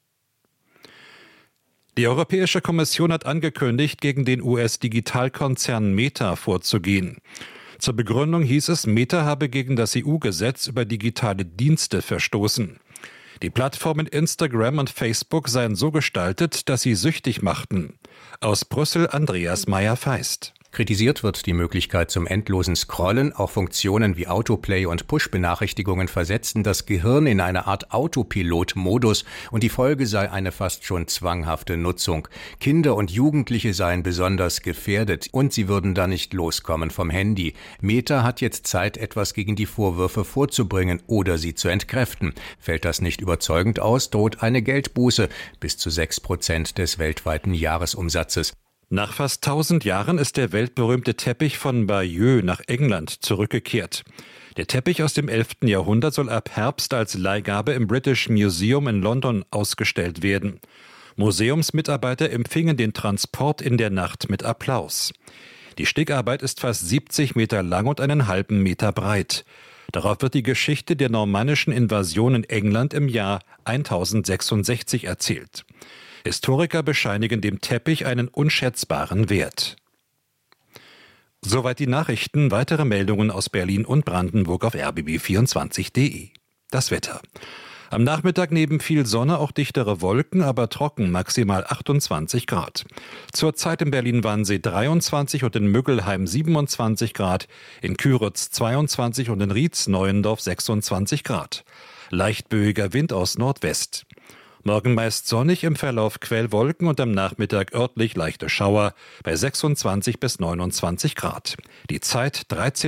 Die Europäische Kommission hat angekündigt, gegen den US-Digitalkonzern Meta vorzugehen. Zur Begründung hieß es, Meta habe gegen das EU-Gesetz über digitale Dienste verstoßen. Die Plattformen Instagram und Facebook seien so gestaltet, dass sie süchtig machten. Aus Brüssel Andreas Meyer-Feist. Kritisiert wird die Möglichkeit zum endlosen Scrollen. Auch Funktionen wie Autoplay und Push-Benachrichtigungen versetzten das Gehirn in eine Art Autopilot-Modus und die Folge sei eine fast schon zwanghafte Nutzung. Kinder und Jugendliche seien besonders gefährdet und sie würden da nicht loskommen vom Handy. Meta hat jetzt Zeit, etwas gegen die Vorwürfe vorzubringen oder sie zu entkräften. Fällt das nicht überzeugend aus, droht eine Geldbuße bis zu 6% des weltweiten Jahresumsatzes. Nach fast 1000 Jahren ist der weltberühmte Teppich von Bayeux nach England zurückgekehrt. Der Teppich aus dem 11. Jahrhundert soll ab Herbst als Leihgabe im British Museum in London ausgestellt werden. Museumsmitarbeiter empfingen den Transport in der Nacht mit Applaus. Die Stickarbeit ist fast 70 Meter lang und einen halben Meter breit. Darauf wird die Geschichte der normannischen Invasion in England im Jahr 1066 erzählt. Historiker bescheinigen dem Teppich einen unschätzbaren Wert. Soweit die Nachrichten. Weitere Meldungen aus Berlin und Brandenburg auf rbb24.de. Das Wetter. Am Nachmittag neben viel Sonne auch dichtere Wolken, aber trocken, maximal 28 Grad. Zurzeit in Berlin-Wannsee 23 und in Müggelheim 27 Grad, in Küritz 22 und in Rietz-Neuendorf 26 Grad. Leicht böiger Wind aus Nordwest. Morgen meist sonnig, im Verlauf Quellwolken und am Nachmittag örtlich leichte Schauer bei 26 bis 29 Grad. Die Zeit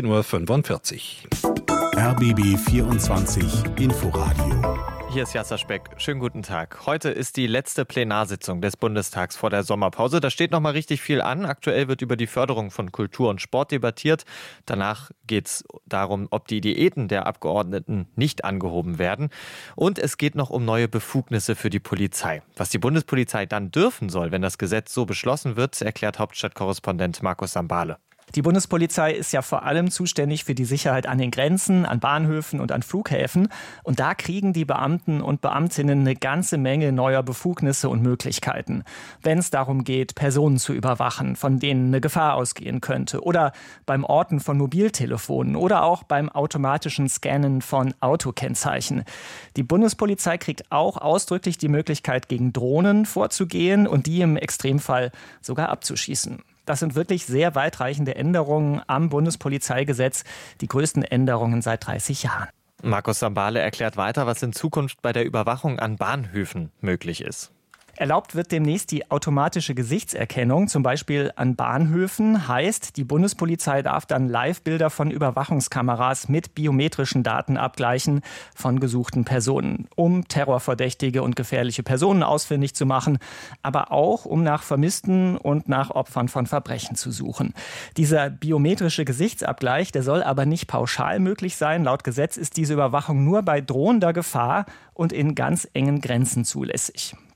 13:45 Uhr. RBB 24 Inforadio. Hier ist Jasser Speck. Schönen guten Tag. Heute ist die letzte Plenarsitzung des Bundestags vor der Sommerpause. Da steht noch mal richtig viel an. Aktuell wird über die Förderung von Kultur und Sport debattiert. Danach geht es darum, ob die Diäten der Abgeordneten nicht angehoben werden. Und es geht noch um neue Befugnisse für die Polizei. Was die Bundespolizei dann dürfen soll, wenn das Gesetz so beschlossen wird, erklärt Hauptstadtkorrespondent Markus Sambale. Die Bundespolizei ist ja vor allem zuständig für die Sicherheit an den Grenzen, an Bahnhöfen und an Flughäfen. Und da kriegen die Beamten und Beamtinnen eine ganze Menge neuer Befugnisse und Möglichkeiten. Wenn es darum geht, Personen zu überwachen, von denen eine Gefahr ausgehen könnte. Oder beim Orten von Mobiltelefonen. Oder auch beim automatischen Scannen von Autokennzeichen. Die Bundespolizei kriegt auch ausdrücklich die Möglichkeit, gegen Drohnen vorzugehen und die im Extremfall sogar abzuschießen. Das sind wirklich sehr weitreichende Änderungen am Bundespolizeigesetz, die größten Änderungen seit 30 Jahren. Markus Sambale erklärt weiter, was in Zukunft bei der Überwachung an Bahnhöfen möglich ist. Erlaubt wird demnächst die automatische Gesichtserkennung, zum Beispiel an Bahnhöfen. Heißt, die Bundespolizei darf dann Live-Bilder von Überwachungskameras mit biometrischen Daten abgleichen von gesuchten Personen, um terrorverdächtige und gefährliche Personen ausfindig zu machen, aber auch, um nach Vermissten und nach Opfern von Verbrechen zu suchen. Dieser biometrische Gesichtsabgleich, der soll aber nicht pauschal möglich sein. Laut Gesetz ist diese Überwachung nur bei drohender Gefahr und in ganz engen Grenzen zulässig.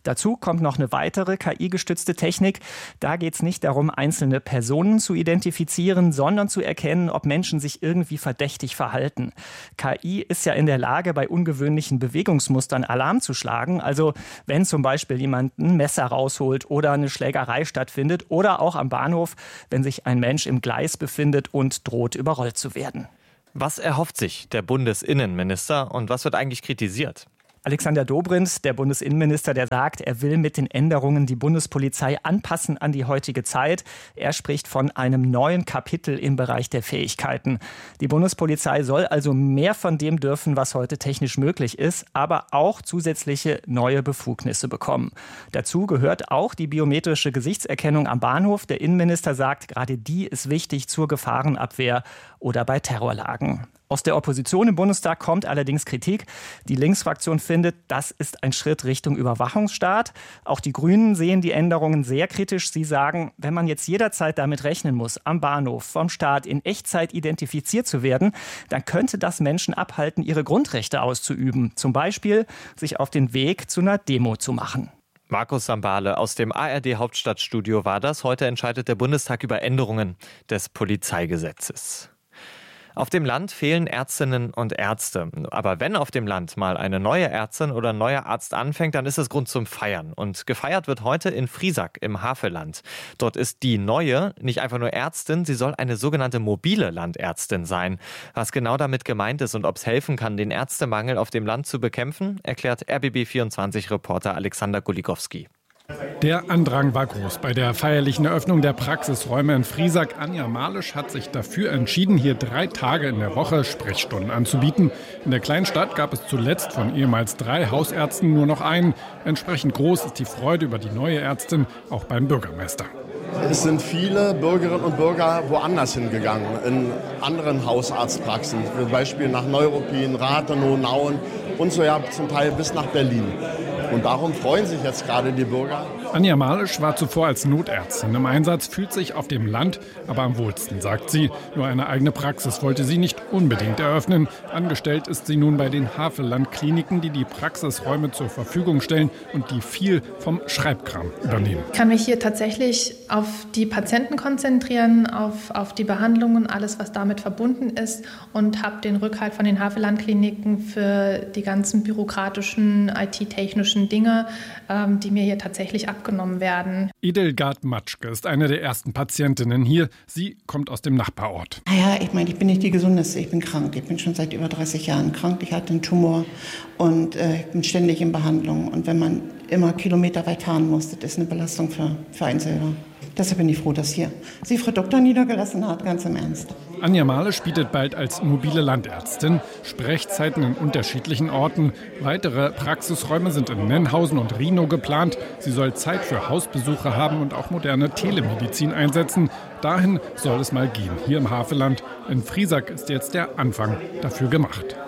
Dazu kommt noch eine weitere KI-gestützte Technik. Da geht es nicht darum, einzelne Personen zu identifizieren, sondern zu erkennen, ob Menschen sich irgendwie verdächtig verhalten. KI ist ja in der Lage, bei ungewöhnlichen Bewegungsmustern Alarm zu schlagen. Also wenn zum Beispiel jemand ein Messer rausholt oder eine Schlägerei stattfindet oder auch am Bahnhof, wenn sich ein Mensch im Gleis befindet und droht, überrollt zu werden. Was erhofft sich der Bundesinnenminister und was wird eigentlich kritisiert? Alexander Dobrindt, der Bundesinnenminister, der sagt, er will mit den Änderungen die Bundespolizei anpassen an die heutige Zeit. Er spricht von einem neuen Kapitel im Bereich der Fähigkeiten. Die Bundespolizei soll also mehr von dem dürfen, was heute technisch möglich ist, aber auch zusätzliche neue Befugnisse bekommen. Dazu gehört auch die biometrische Gesichtserkennung am Bahnhof. Der Innenminister sagt, gerade die ist wichtig zur Gefahrenabwehr oder bei Terrorlagen. Aus der Opposition im Bundestag kommt allerdings Kritik. Die Linksfraktion findet, das ist ein Schritt Richtung Überwachungsstaat. Auch die Grünen sehen die Änderungen sehr kritisch. Sie sagen, wenn man jetzt jederzeit damit rechnen muss, am Bahnhof, vom Staat in Echtzeit identifiziert zu werden, dann könnte das Menschen abhalten, ihre Grundrechte auszuüben. Zum Beispiel sich auf den Weg zu einer Demo zu machen. Markus Sambale aus dem ARD-Hauptstadtstudio war das. Heute entscheidet der Bundestag über Änderungen des Polizeigesetzes. Auf dem Land fehlen Ärztinnen und Ärzte. Aber wenn auf dem Land mal eine neue Ärztin oder ein neuer Arzt anfängt, dann ist es Grund zum Feiern. Und gefeiert wird heute in Friesack im Havelland. Dort ist die neue nicht einfach nur Ärztin, sie soll eine sogenannte mobile Landärztin sein. Was genau damit gemeint ist und ob es helfen kann, den Ärztemangel auf dem Land zu bekämpfen, erklärt RBB24-Reporter Alexander Golikowski. Der Andrang war groß bei der feierlichen Eröffnung der Praxisräume in Friesack. Anja Malisch hat sich dafür entschieden, hier 3 Tage in der Woche Sprechstunden anzubieten. In der kleinen Stadt gab es zuletzt von ehemals 3 Hausärzten nur noch einen. Entsprechend groß ist die Freude über die neue Ärztin auch beim Bürgermeister. Es sind viele Bürgerinnen und Bürger woanders hingegangen, in anderen Hausarztpraxen, zum Beispiel nach Neuruppin, Rathenow, Nauen und so ja zum Teil bis nach Berlin. Und darum freuen sich jetzt gerade die Bürger. Anja Malisch war zuvor als Notärztin im Einsatz, fühlt sich auf dem Land aber am wohlsten, sagt sie. Nur eine eigene Praxis wollte sie nicht unbedingt eröffnen. Angestellt ist sie nun bei den Havelland-Kliniken, die die Praxisräume zur Verfügung stellen und die viel vom Schreibkram übernehmen. Ich kann mich hier tatsächlich auf die Patienten konzentrieren, auf die Behandlung und alles, was damit verbunden ist und habe den Rückhalt von den Havelland-Kliniken für die ganzen bürokratischen, IT-technischen Dinge, die mir hier tatsächlich abgenommen werden. Edelgard Matschke ist eine der ersten Patientinnen hier. Sie kommt aus dem Nachbarort. Ja, ich meine, ich bin nicht die Gesundeste, ich bin krank. Ich bin schon seit über 30 Jahren krank. Ich hatte einen Tumor und ich bin ständig in Behandlung. Und wenn man immer kilometerweit fahren muss, das ist eine Belastung für einen selber. Deshalb bin ich froh, dass hier sie Frau Doktor niedergelassen hat, ganz im Ernst. Anja Malisch bietet bald als mobile Landärztin Sprechzeiten in unterschiedlichen Orten. Weitere Praxisräume sind in Nennhausen und Rhinow geplant. Sie soll Zeit für Hausbesuche haben und auch moderne Telemedizin einsetzen. Dahin soll es mal gehen, hier im Havelland. In Friesack ist jetzt der Anfang dafür gemacht.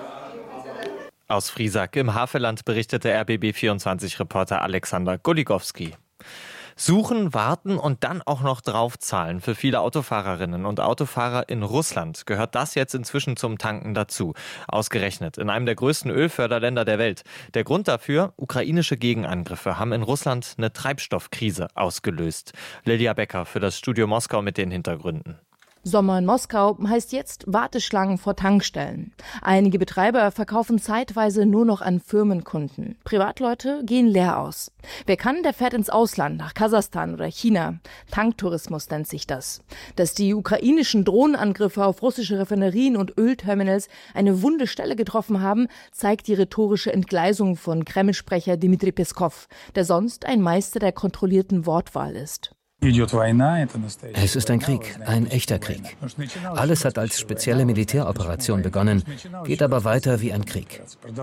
Aus Friesack im Havelland berichtete RBB24-Reporter Alexander Golikowski. Suchen, warten und dann auch noch draufzahlen. Für viele Autofahrerinnen und Autofahrer in Russland gehört das jetzt inzwischen zum Tanken dazu. Ausgerechnet in einem der größten Ölförderländer der Welt. Der Grund dafür, ukrainische Gegenangriffe haben in Russland eine Treibstoffkrise ausgelöst. Lydia Becker für das Studio Moskau mit den Hintergründen. Sommer in Moskau heißt jetzt Warteschlangen vor Tankstellen. Einige Betreiber verkaufen zeitweise nur noch an Firmenkunden. Privatleute gehen leer aus. Wer kann, der fährt ins Ausland, nach Kasachstan oder China. Tanktourismus nennt sich das. Dass die ukrainischen Drohnenangriffe auf russische Raffinerien und Ölterminals eine wunde Stelle getroffen haben, zeigt die rhetorische Entgleisung von Kreml-Sprecher Dmitri Peskov, der sonst ein Meister der kontrollierten Wortwahl ist. Es ist ein Krieg, ein echter Krieg. Alles hat als spezielle Militäroperation begonnen, geht aber weiter wie ein Krieg.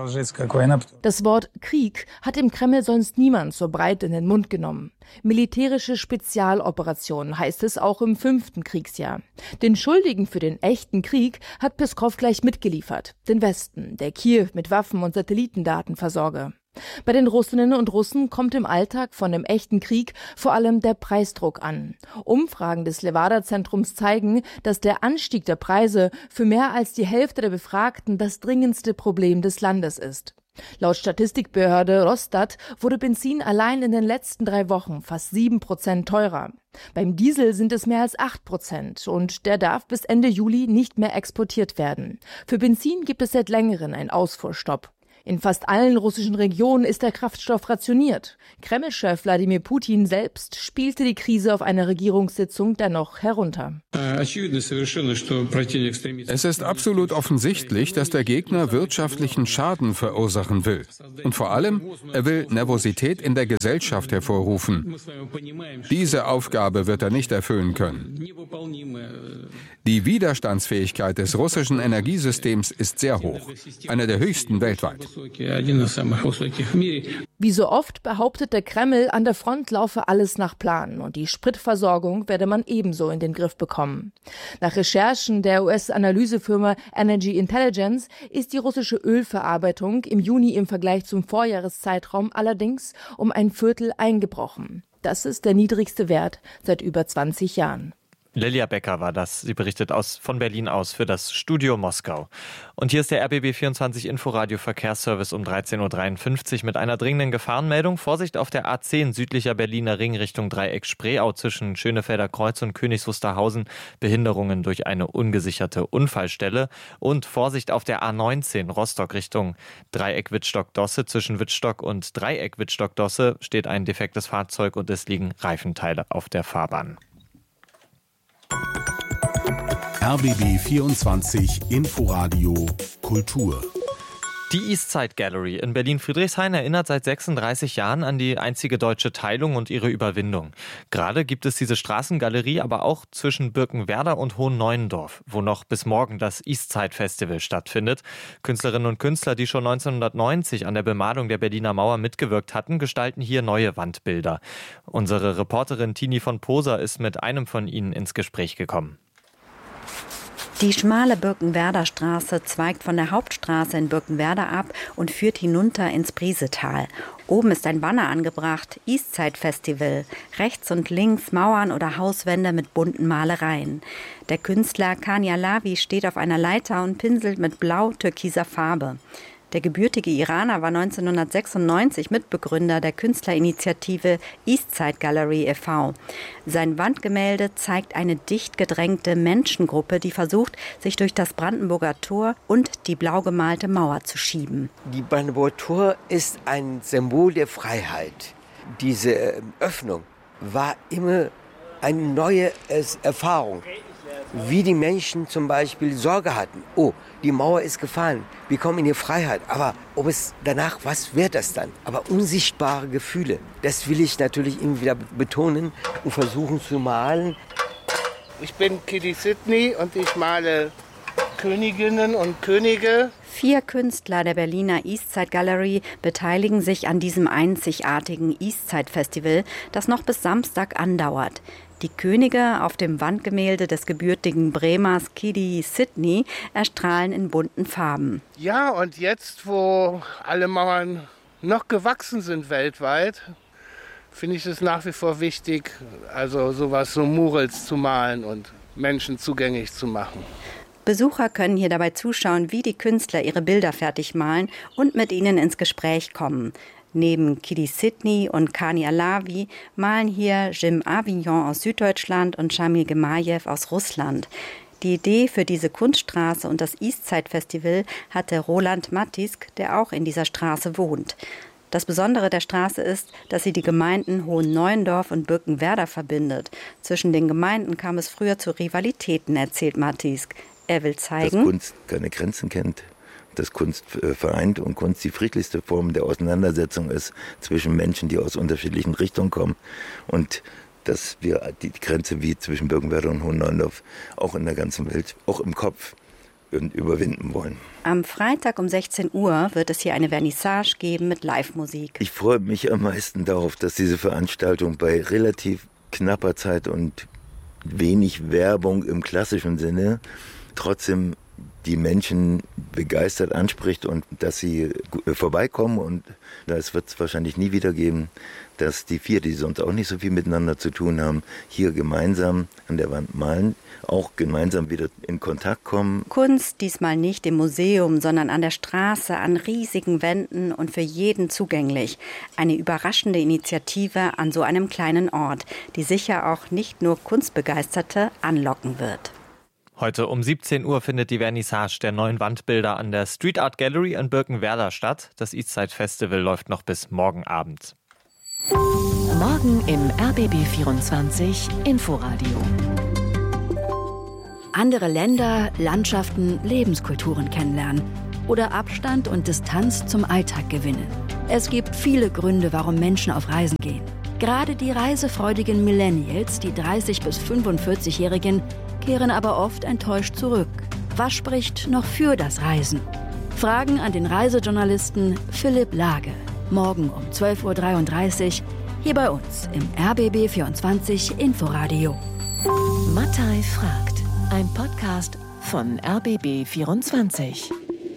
Das Wort Krieg hat im Kreml sonst niemand so breit in den Mund genommen. Militärische Spezialoperation heißt es auch im 5. Kriegsjahr. Den Schuldigen für den echten Krieg hat Peskov gleich mitgeliefert. Den Westen, der Kiew mit Waffen und Satellitendaten versorge. Bei den Russinnen und Russen kommt im Alltag von dem echten Krieg vor allem der Preisdruck an. Umfragen des Levada-Zentrums zeigen, dass der Anstieg der Preise für mehr als die Hälfte der Befragten das dringendste Problem des Landes ist. Laut Statistikbehörde Rostat wurde Benzin allein in den letzten 3 Wochen fast 7% teurer. Beim Diesel sind es mehr als 8% und der darf bis Ende Juli nicht mehr exportiert werden. Für Benzin gibt es seit längerem einen Ausfuhrstopp. In fast allen russischen Regionen ist der Kraftstoff rationiert. Kreml-Chef Wladimir Putin selbst spielte die Krise auf einer Regierungssitzung dennoch herunter. Es ist absolut offensichtlich, dass der Gegner wirtschaftlichen Schaden verursachen will. Und vor allem, er will Nervosität in der Gesellschaft hervorrufen. Diese Aufgabe wird er nicht erfüllen können. Die Widerstandsfähigkeit des russischen Energiesystems ist sehr hoch, eine der höchsten weltweit. Wie so oft behauptet der Kreml, an der Front laufe alles nach Plan und die Spritversorgung werde man ebenso in den Griff bekommen. Nach Recherchen der US-Analysefirma Energy Intelligence ist die russische Ölverarbeitung im Juni im Vergleich zum Vorjahreszeitraum allerdings um 1/4 eingebrochen. Das ist der niedrigste Wert seit über 20 Jahren. Lilia Becker war das. Sie berichtet von Berlin aus für das Studio Moskau. Und hier ist der RBB24 Inforadio Verkehrsservice um 13.53 Uhr mit einer dringenden Gefahrenmeldung. Vorsicht auf der A10 südlicher Berliner Ring Richtung Dreieck Spreeau zwischen Schönefelder Kreuz und Königs Wusterhausen. Behinderungen durch eine ungesicherte Unfallstelle. Und Vorsicht auf der A19 Rostock Richtung Dreieck Wittstock-Dosse. Zwischen Wittstock und Dreieck Wittstock-Dosse steht ein defektes Fahrzeug und es liegen Reifenteile auf der Fahrbahn. RBB 24 Inforadio Kultur. Die Eastside Gallery in Berlin-Friedrichshain erinnert seit 36 Jahren an die einzige deutsche Teilung und ihre Überwindung. Gerade gibt es diese Straßengalerie aber auch zwischen Birkenwerder und Hohenneuendorf, wo noch bis morgen das Eastside Festival stattfindet. Künstlerinnen und Künstler, die schon 1990 an der Bemalung der Berliner Mauer mitgewirkt hatten, gestalten hier neue Wandbilder. Unsere Reporterin Tini von Poser ist mit einem von ihnen ins Gespräch gekommen. Die schmale Birkenwerder Straße zweigt von der Hauptstraße in Birkenwerder ab und führt hinunter ins Briesetal. Oben ist ein Banner angebracht, Eastside Festival. Rechts und links Mauern oder Hauswände mit bunten Malereien. Der Künstler Kani Alavi steht auf einer Leiter und pinselt mit blau-türkiser Farbe. Der gebürtige Iraner war 1996 Mitbegründer der Künstlerinitiative Eastside Gallery e.V. Sein Wandgemälde zeigt eine dicht gedrängte Menschengruppe, die versucht, sich durch das Brandenburger Tor und die blau gemalte Mauer zu schieben. Die Brandenburger Tor ist ein Symbol der Freiheit. Diese Öffnung war immer eine neue Erfahrung. Wie die Menschen zum Beispiel Sorge hatten. Oh, die Mauer ist gefallen, wir kommen in die Freiheit. Aber ob es danach, was wird das dann? Aber unsichtbare Gefühle, das will ich natürlich immer wieder betonen und versuchen zu malen. Ich bin Kitty Sidney und ich male Königinnen und Könige. 4 Künstler der Berliner Eastside Gallery beteiligen sich an diesem einzigartigen Eastside Festival, das noch bis Samstag andauert. Die Könige auf dem Wandgemälde des gebürtigen Bremers Kitty Sidney erstrahlen in bunten Farben. Ja, und jetzt, wo alle Mauern noch gewachsen sind weltweit, finde ich es nach wie vor wichtig, also sowas so Murals zu malen und Menschen zugänglich zu machen. Besucher können hier dabei zuschauen, wie die Künstler ihre Bilder fertig malen und mit ihnen ins Gespräch kommen. Neben Kitty Sidney und Kani Alavi malen hier Jim Avignon aus Süddeutschland und Shamil Gemajew aus Russland. Die Idee für diese Kunststraße und das Eastside Festival hatte Roland Mattisk, der auch in dieser Straße wohnt. Das Besondere der Straße ist, dass sie die Gemeinden Hohenneuendorf und Birkenwerder verbindet. Zwischen den Gemeinden kam es früher zu Rivalitäten, erzählt Mattisk. Er will zeigen, dass Kunst keine Grenzen kennt, dass Kunst vereint und Kunst die friedlichste Form der Auseinandersetzung ist zwischen Menschen, die aus unterschiedlichen Richtungen kommen und dass wir die Grenze wie zwischen Birkenwerder und Hohenneuendorf auch in der ganzen Welt, auch im Kopf, überwinden wollen. Am Freitag um 16 Uhr wird es hier eine Vernissage geben mit Live-Musik. Ich freue mich am meisten darauf, dass diese Veranstaltung bei relativ knapper Zeit und wenig Werbung im klassischen Sinne trotzdem die Menschen begeistert anspricht und dass sie vorbeikommen. Und das wird es wahrscheinlich nie wieder geben, dass die vier, die sonst auch nicht so viel miteinander zu tun haben, hier gemeinsam an der Wand malen, auch gemeinsam wieder in Kontakt kommen. Kunst diesmal nicht im Museum, sondern an der Straße, an riesigen Wänden und für jeden zugänglich. Eine überraschende Initiative an so einem kleinen Ort, die sicher auch nicht nur Kunstbegeisterte anlocken wird. Heute um 17 Uhr findet die Vernissage der neuen Wandbilder an der Street Art Gallery in Birkenwerder statt. Das Eastside Festival läuft noch bis morgen Abend. Morgen im RBB 24 Inforadio. Andere Länder, Landschaften, Lebenskulturen kennenlernen oder Abstand und Distanz zum Alltag gewinnen. Es gibt viele Gründe, warum Menschen auf Reisen gehen. Gerade die reisefreudigen Millennials, die 30- bis 45-Jährigen, kehren aber oft enttäuscht zurück. Was spricht noch für das Reisen? Fragen an den Reisejournalisten Philipp Lage. Morgen um 12.33 Uhr hier bei uns im RBB 24 Inforadio. Mattei fragt. Ein Podcast von RBB 24.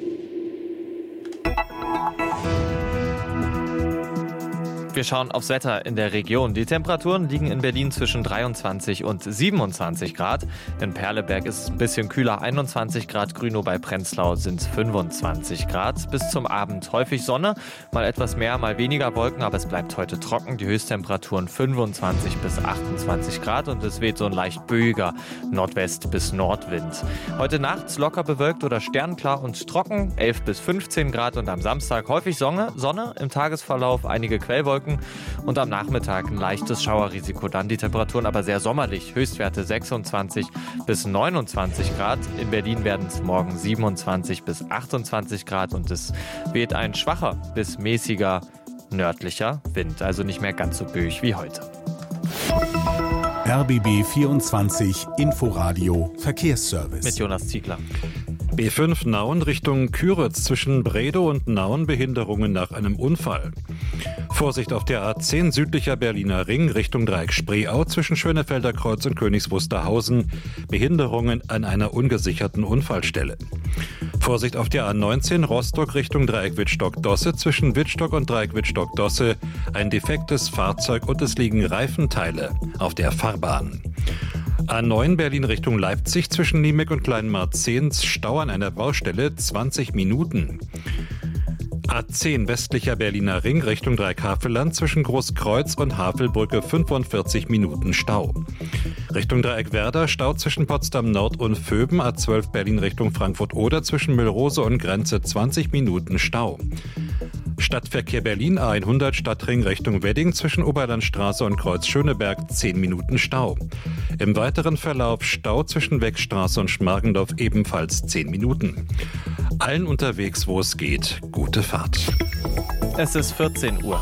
Wir schauen aufs Wetter in der Region. Die Temperaturen liegen in Berlin zwischen 23 und 27 Grad. In Perleberg ist es ein bisschen kühler, 21 Grad. Grünow bei Prenzlau sind 25 Grad. Bis zum Abend häufig Sonne, mal etwas mehr, mal weniger Wolken, aber es bleibt heute trocken. Die Höchsttemperaturen 25 bis 28 Grad und es weht so ein leicht böiger Nordwest- bis Nordwind. Heute nachts locker bewölkt oder sternklar und trocken, 11 bis 15 Grad und am Samstag häufig Sonne, im Tagesverlauf einige Quellwolken und am Nachmittag ein leichtes Schauerrisiko. Dann die Temperaturen aber sehr sommerlich. Höchstwerte 26 bis 29 Grad. In Berlin werden es morgen 27 bis 28 Grad und es weht ein schwacher bis mäßiger nördlicher Wind. Also nicht mehr ganz so böig wie heute. RBB 24 Inforadio Verkehrsservice. Mit Jonas Ziegler. B5 Nauen Richtung Küritz zwischen Bredow und Nauen Behinderungen nach einem Unfall. Vorsicht auf der A10 südlicher Berliner Ring Richtung Dreieck Spreeau zwischen Schönefelder Kreuz und Königs Wusterhausen. Behinderungen an einer ungesicherten Unfallstelle. Vorsicht auf der A19 Rostock Richtung Dreieck Wittstock-Dosse zwischen Wittstock und Dreieck Wittstock-Dosse. Ein defektes Fahrzeug und es liegen Reifenteile auf der Fahrbahn. A9 Berlin Richtung Leipzig zwischen Niemek und Kleinmarzehns Stau an einer Baustelle 20 Minuten. A10 westlicher Berliner Ring Richtung Dreieck-Havelland zwischen Großkreuz und Havelbrücke 45 Minuten Stau. Richtung Dreieck Werder Stau zwischen Potsdam Nord und Vöben, A12 Berlin Richtung Frankfurt-Oder zwischen Müllrose und Grenze 20 Minuten Stau. Stadtverkehr Berlin A100 Stadtring Richtung Wedding zwischen Oberlandstraße und Kreuz Schöneberg 10 Minuten Stau. Im weiteren Verlauf Stau zwischen Weckstraße und Schmargendorf ebenfalls 10 Minuten. Allen unterwegs, wo es geht, gute Fahrt. Es ist 14 Uhr.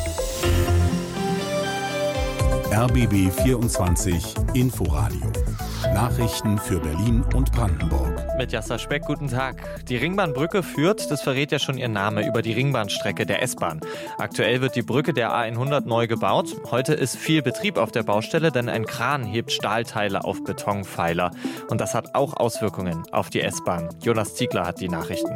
RBB 24 Inforadio. Nachrichten für Berlin und Brandenburg. Mit Jasser Speck, guten Tag. Die Ringbahnbrücke führt, das verrät ja schon ihr Name, über die Ringbahnstrecke der S-Bahn. Aktuell wird die Brücke der A100 neu gebaut. Heute ist viel Betrieb auf der Baustelle, denn ein Kran hebt Stahlteile auf Betonpfeiler. Und das hat auch Auswirkungen auf die S-Bahn. Jonas Ziegler hat die Nachrichten.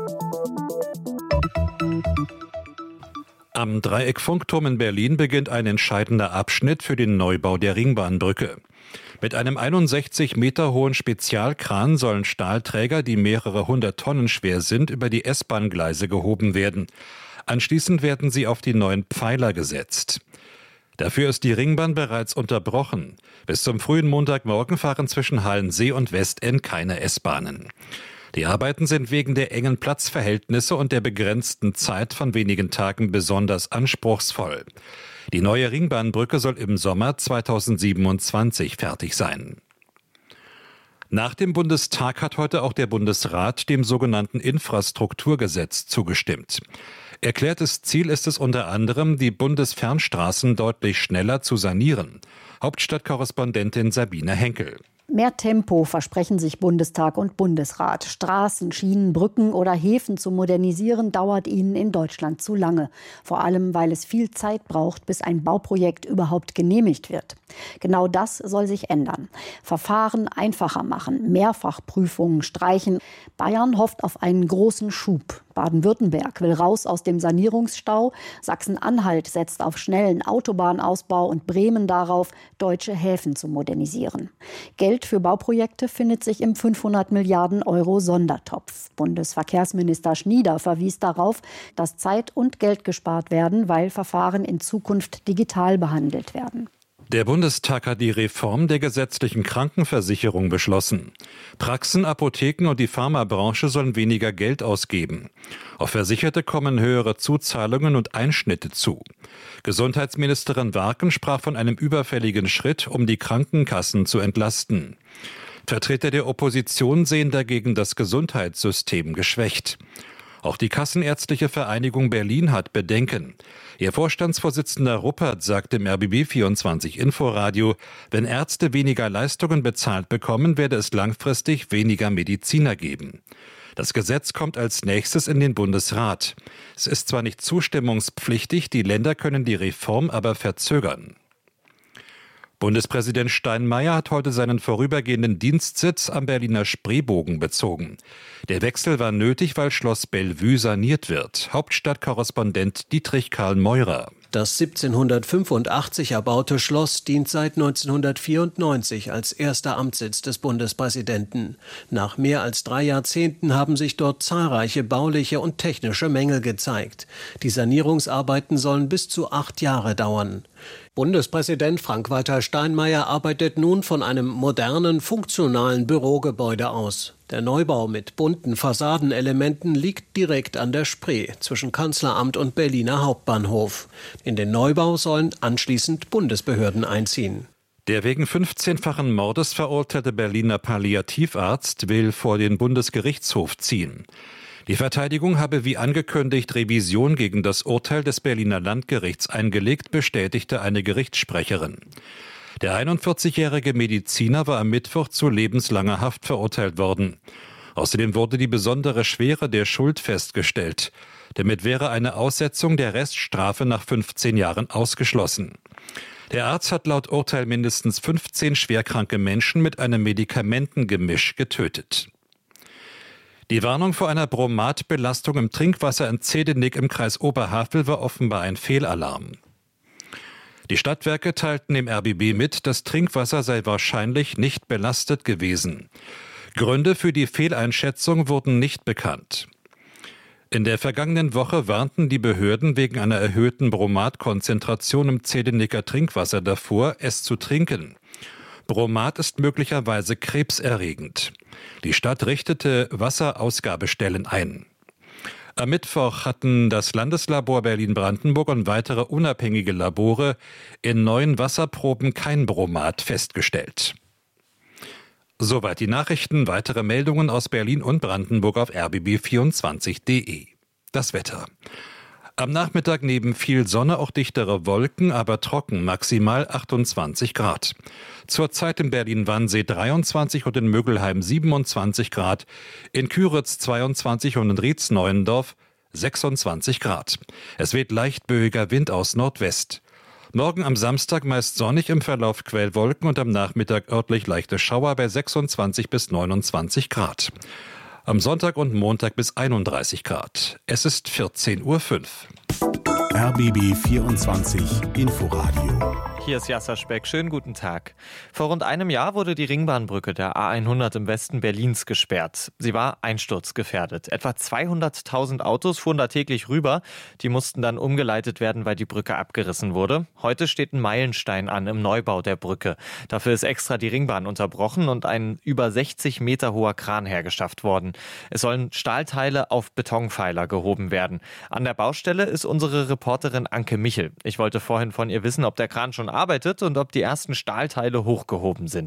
Am Dreieck-Funkturm in Berlin beginnt ein entscheidender Abschnitt für den Neubau der Ringbahnbrücke. Mit einem 61 Meter hohen Spezialkran sollen Stahlträger, die mehrere 100 Tonnen schwer sind, über die S-Bahn-Gleise gehoben werden. Anschließend werden sie auf die neuen Pfeiler gesetzt. Dafür ist die Ringbahn bereits unterbrochen. Bis zum frühen Montagmorgen fahren zwischen Halensee und Westend keine S-Bahnen. Die Arbeiten sind wegen der engen Platzverhältnisse und der begrenzten Zeit von wenigen Tagen besonders anspruchsvoll. Die neue Ringbahnbrücke soll im Sommer 2027 fertig sein. Nach dem Bundestag hat heute auch der Bundesrat dem sogenannten Infrastrukturgesetz zugestimmt. Erklärtes Ziel ist es unter anderem, die Bundesfernstraßen deutlich schneller zu sanieren. Hauptstadtkorrespondentin Sabine Henkel. Mehr Tempo versprechen sich Bundestag und Bundesrat. Straßen, Schienen, Brücken oder Häfen zu modernisieren, dauert ihnen in Deutschland zu lange. Vor allem, weil es viel Zeit braucht, bis ein Bauprojekt überhaupt genehmigt wird. Genau das soll sich ändern. Verfahren einfacher machen, Mehrfachprüfungen streichen. Bayern hofft auf einen großen Schub. Baden-Württemberg will raus aus dem Sanierungsstau. Sachsen-Anhalt setzt auf schnellen Autobahnausbau und Bremen darauf, deutsche Häfen zu modernisieren. Geld für Bauprojekte findet sich im 500 Milliarden Euro Sondertopf. Bundesverkehrsminister Schnieder verwies darauf, dass Zeit und Geld gespart werden, weil Verfahren in Zukunft digital behandelt werden. Der Bundestag hat die Reform der gesetzlichen Krankenversicherung beschlossen. Praxen, Apotheken und die Pharmabranche sollen weniger Geld ausgeben. Auf Versicherte kommen höhere Zuzahlungen und Einschnitte zu. Gesundheitsministerin Warken sprach von einem überfälligen Schritt, um die Krankenkassen zu entlasten. Vertreter der Opposition sehen dagegen das Gesundheitssystem geschwächt. Auch die Kassenärztliche Vereinigung Berlin hat Bedenken. Ihr Vorstandsvorsitzender Ruppert sagt im RBB24 Inforadio, wenn Ärzte weniger Leistungen bezahlt bekommen, werde es langfristig weniger Mediziner geben. Das Gesetz kommt als nächstes in den Bundesrat. Es ist zwar nicht zustimmungspflichtig, die Länder können die Reform aber verzögern. Bundespräsident Steinmeier hat heute seinen vorübergehenden Dienstsitz am Berliner Spreebogen bezogen. Der Wechsel war nötig, weil Schloss Bellevue saniert wird. Hauptstadtkorrespondent Dietrich Karl Meurer. Das 1785 erbaute Schloss dient seit 1994 als erster Amtssitz des Bundespräsidenten. Nach mehr als 3 Jahrzehnten haben sich dort zahlreiche bauliche und technische Mängel gezeigt. Die Sanierungsarbeiten sollen bis zu 8 Jahre dauern. Bundespräsident Frank-Walter Steinmeier arbeitet nun von einem modernen, funktionalen Bürogebäude aus. Der Neubau mit bunten Fassadenelementen liegt direkt an der Spree zwischen Kanzleramt und Berliner Hauptbahnhof. In den Neubau sollen anschließend Bundesbehörden einziehen. Der wegen 15-fachen Mordes verurteilte Berliner Palliativarzt will vor den Bundesgerichtshof ziehen. Die Verteidigung habe wie angekündigt Revision gegen das Urteil des Berliner Landgerichts eingelegt, bestätigte eine Gerichtssprecherin. Der 41-jährige Mediziner war am Mittwoch zu lebenslanger Haft verurteilt worden. Außerdem wurde die besondere Schwere der Schuld festgestellt. Damit wäre eine Aussetzung der Reststrafe nach 15 Jahren ausgeschlossen. Der Arzt hat laut Urteil mindestens 15 schwerkranke Menschen mit einem Medikamentengemisch getötet. Die Warnung vor einer Bromatbelastung im Trinkwasser in Zehdenick im Kreis Oberhavel war offenbar ein Fehlalarm. Die Stadtwerke teilten dem RBB mit, das Trinkwasser sei wahrscheinlich nicht belastet gewesen. Gründe für die Fehleinschätzung wurden nicht bekannt. In der vergangenen Woche warnten die Behörden wegen einer erhöhten Bromatkonzentration im Zehdenicker Trinkwasser davor, es zu trinken. Bromat ist möglicherweise krebserregend. Die Stadt richtete Wasserausgabestellen ein. Am Mittwoch hatten das Landeslabor Berlin-Brandenburg und weitere unabhängige Labore in 9 Wasserproben kein Bromat festgestellt. Soweit die Nachrichten. Weitere Meldungen aus Berlin und Brandenburg auf rbb24.de. Das Wetter. Am Nachmittag neben viel Sonne auch dichtere Wolken, aber trocken, maximal 28 Grad. Zurzeit in Berlin-Wannsee 23 und in Mögelheim 27 Grad, in Küritz 22 und in Rietz-Neuendorf 26 Grad. Es weht leicht böiger Wind aus Nordwest. Morgen am Samstag meist sonnig, im Verlauf Quellwolken und am Nachmittag örtlich leichte Schauer bei 26 bis 29 Grad. Am Sonntag und Montag bis 31 Grad. Es ist 14:05 Uhr. RBB 24 Inforadio. Hier ist Jasser Speck. Schönen guten Tag. Vor rund einem Jahr wurde die Ringbahnbrücke der A100 im Westen Berlins gesperrt. Sie war einsturzgefährdet. Etwa 200.000 Autos fuhren da täglich rüber. Die mussten dann umgeleitet werden, weil die Brücke abgerissen wurde. Heute steht ein Meilenstein an im Neubau der Brücke. Dafür ist extra die Ringbahn unterbrochen und ein über 60 Meter hoher Kran hergeschafft worden. Es sollen Stahlteile auf Betonpfeiler gehoben werden. An der Baustelle ist unsere Reporterin Anke Michel. Ich wollte vorhin von ihr wissen, ob der Kran schon arbeitet und ob die ersten Stahlteile hochgehoben sind.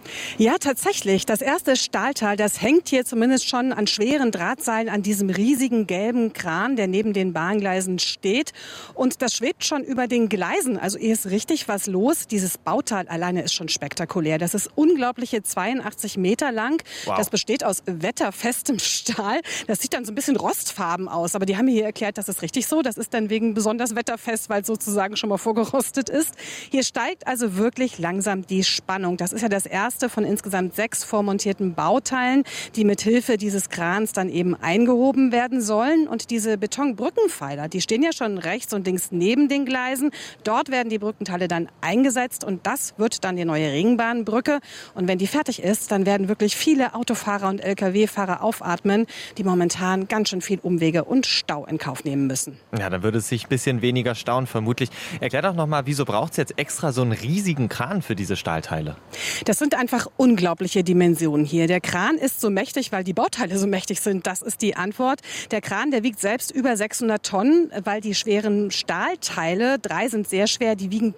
Ja, tatsächlich. Das erste Stahlteil, das hängt hier zumindest schon an schweren Drahtseilen an diesem riesigen gelben Kran, der neben den Bahngleisen steht. Und das schwebt schon über den Gleisen. Also hier ist richtig was los. Dieses Bauteil alleine ist schon spektakulär. Das ist unglaubliche 82 Meter lang. Wow. Das besteht aus wetterfestem Stahl. Das sieht dann so ein bisschen rostfarben aus. Aber die haben mir hier erklärt, das ist richtig so. Das ist dann wegen besonders wetterfest, weil es sozusagen schon mal vorgerostet ist. Hier steigt also wirklich langsam die Spannung. Das ist ja das erste von insgesamt 6 vormontierten Bauteilen, die mit Hilfe dieses Krans dann eben eingehoben werden sollen. Und diese Betonbrückenpfeiler, die stehen ja schon rechts und links neben den Gleisen. Dort werden die Brückenteile dann eingesetzt und das wird dann die neue Ringbahnbrücke. Und wenn die fertig ist, dann werden wirklich viele Autofahrer und Lkw-Fahrer aufatmen, die momentan ganz schön viel Umwege und Stau in Kauf nehmen müssen. Ja, dann würde es sich ein bisschen weniger stauen, vermutlich. Erklär doch noch mal, wieso braucht es jetzt extra so einen riesigen Kran für diese Stahlteile? Das sind einfach unglaubliche Dimensionen hier. Der Kran ist so mächtig, weil die Bauteile so mächtig sind. Das ist die Antwort. Der Kran, der wiegt selbst über 600 Tonnen, weil die schweren Stahlteile, 3 sind sehr schwer, die wiegen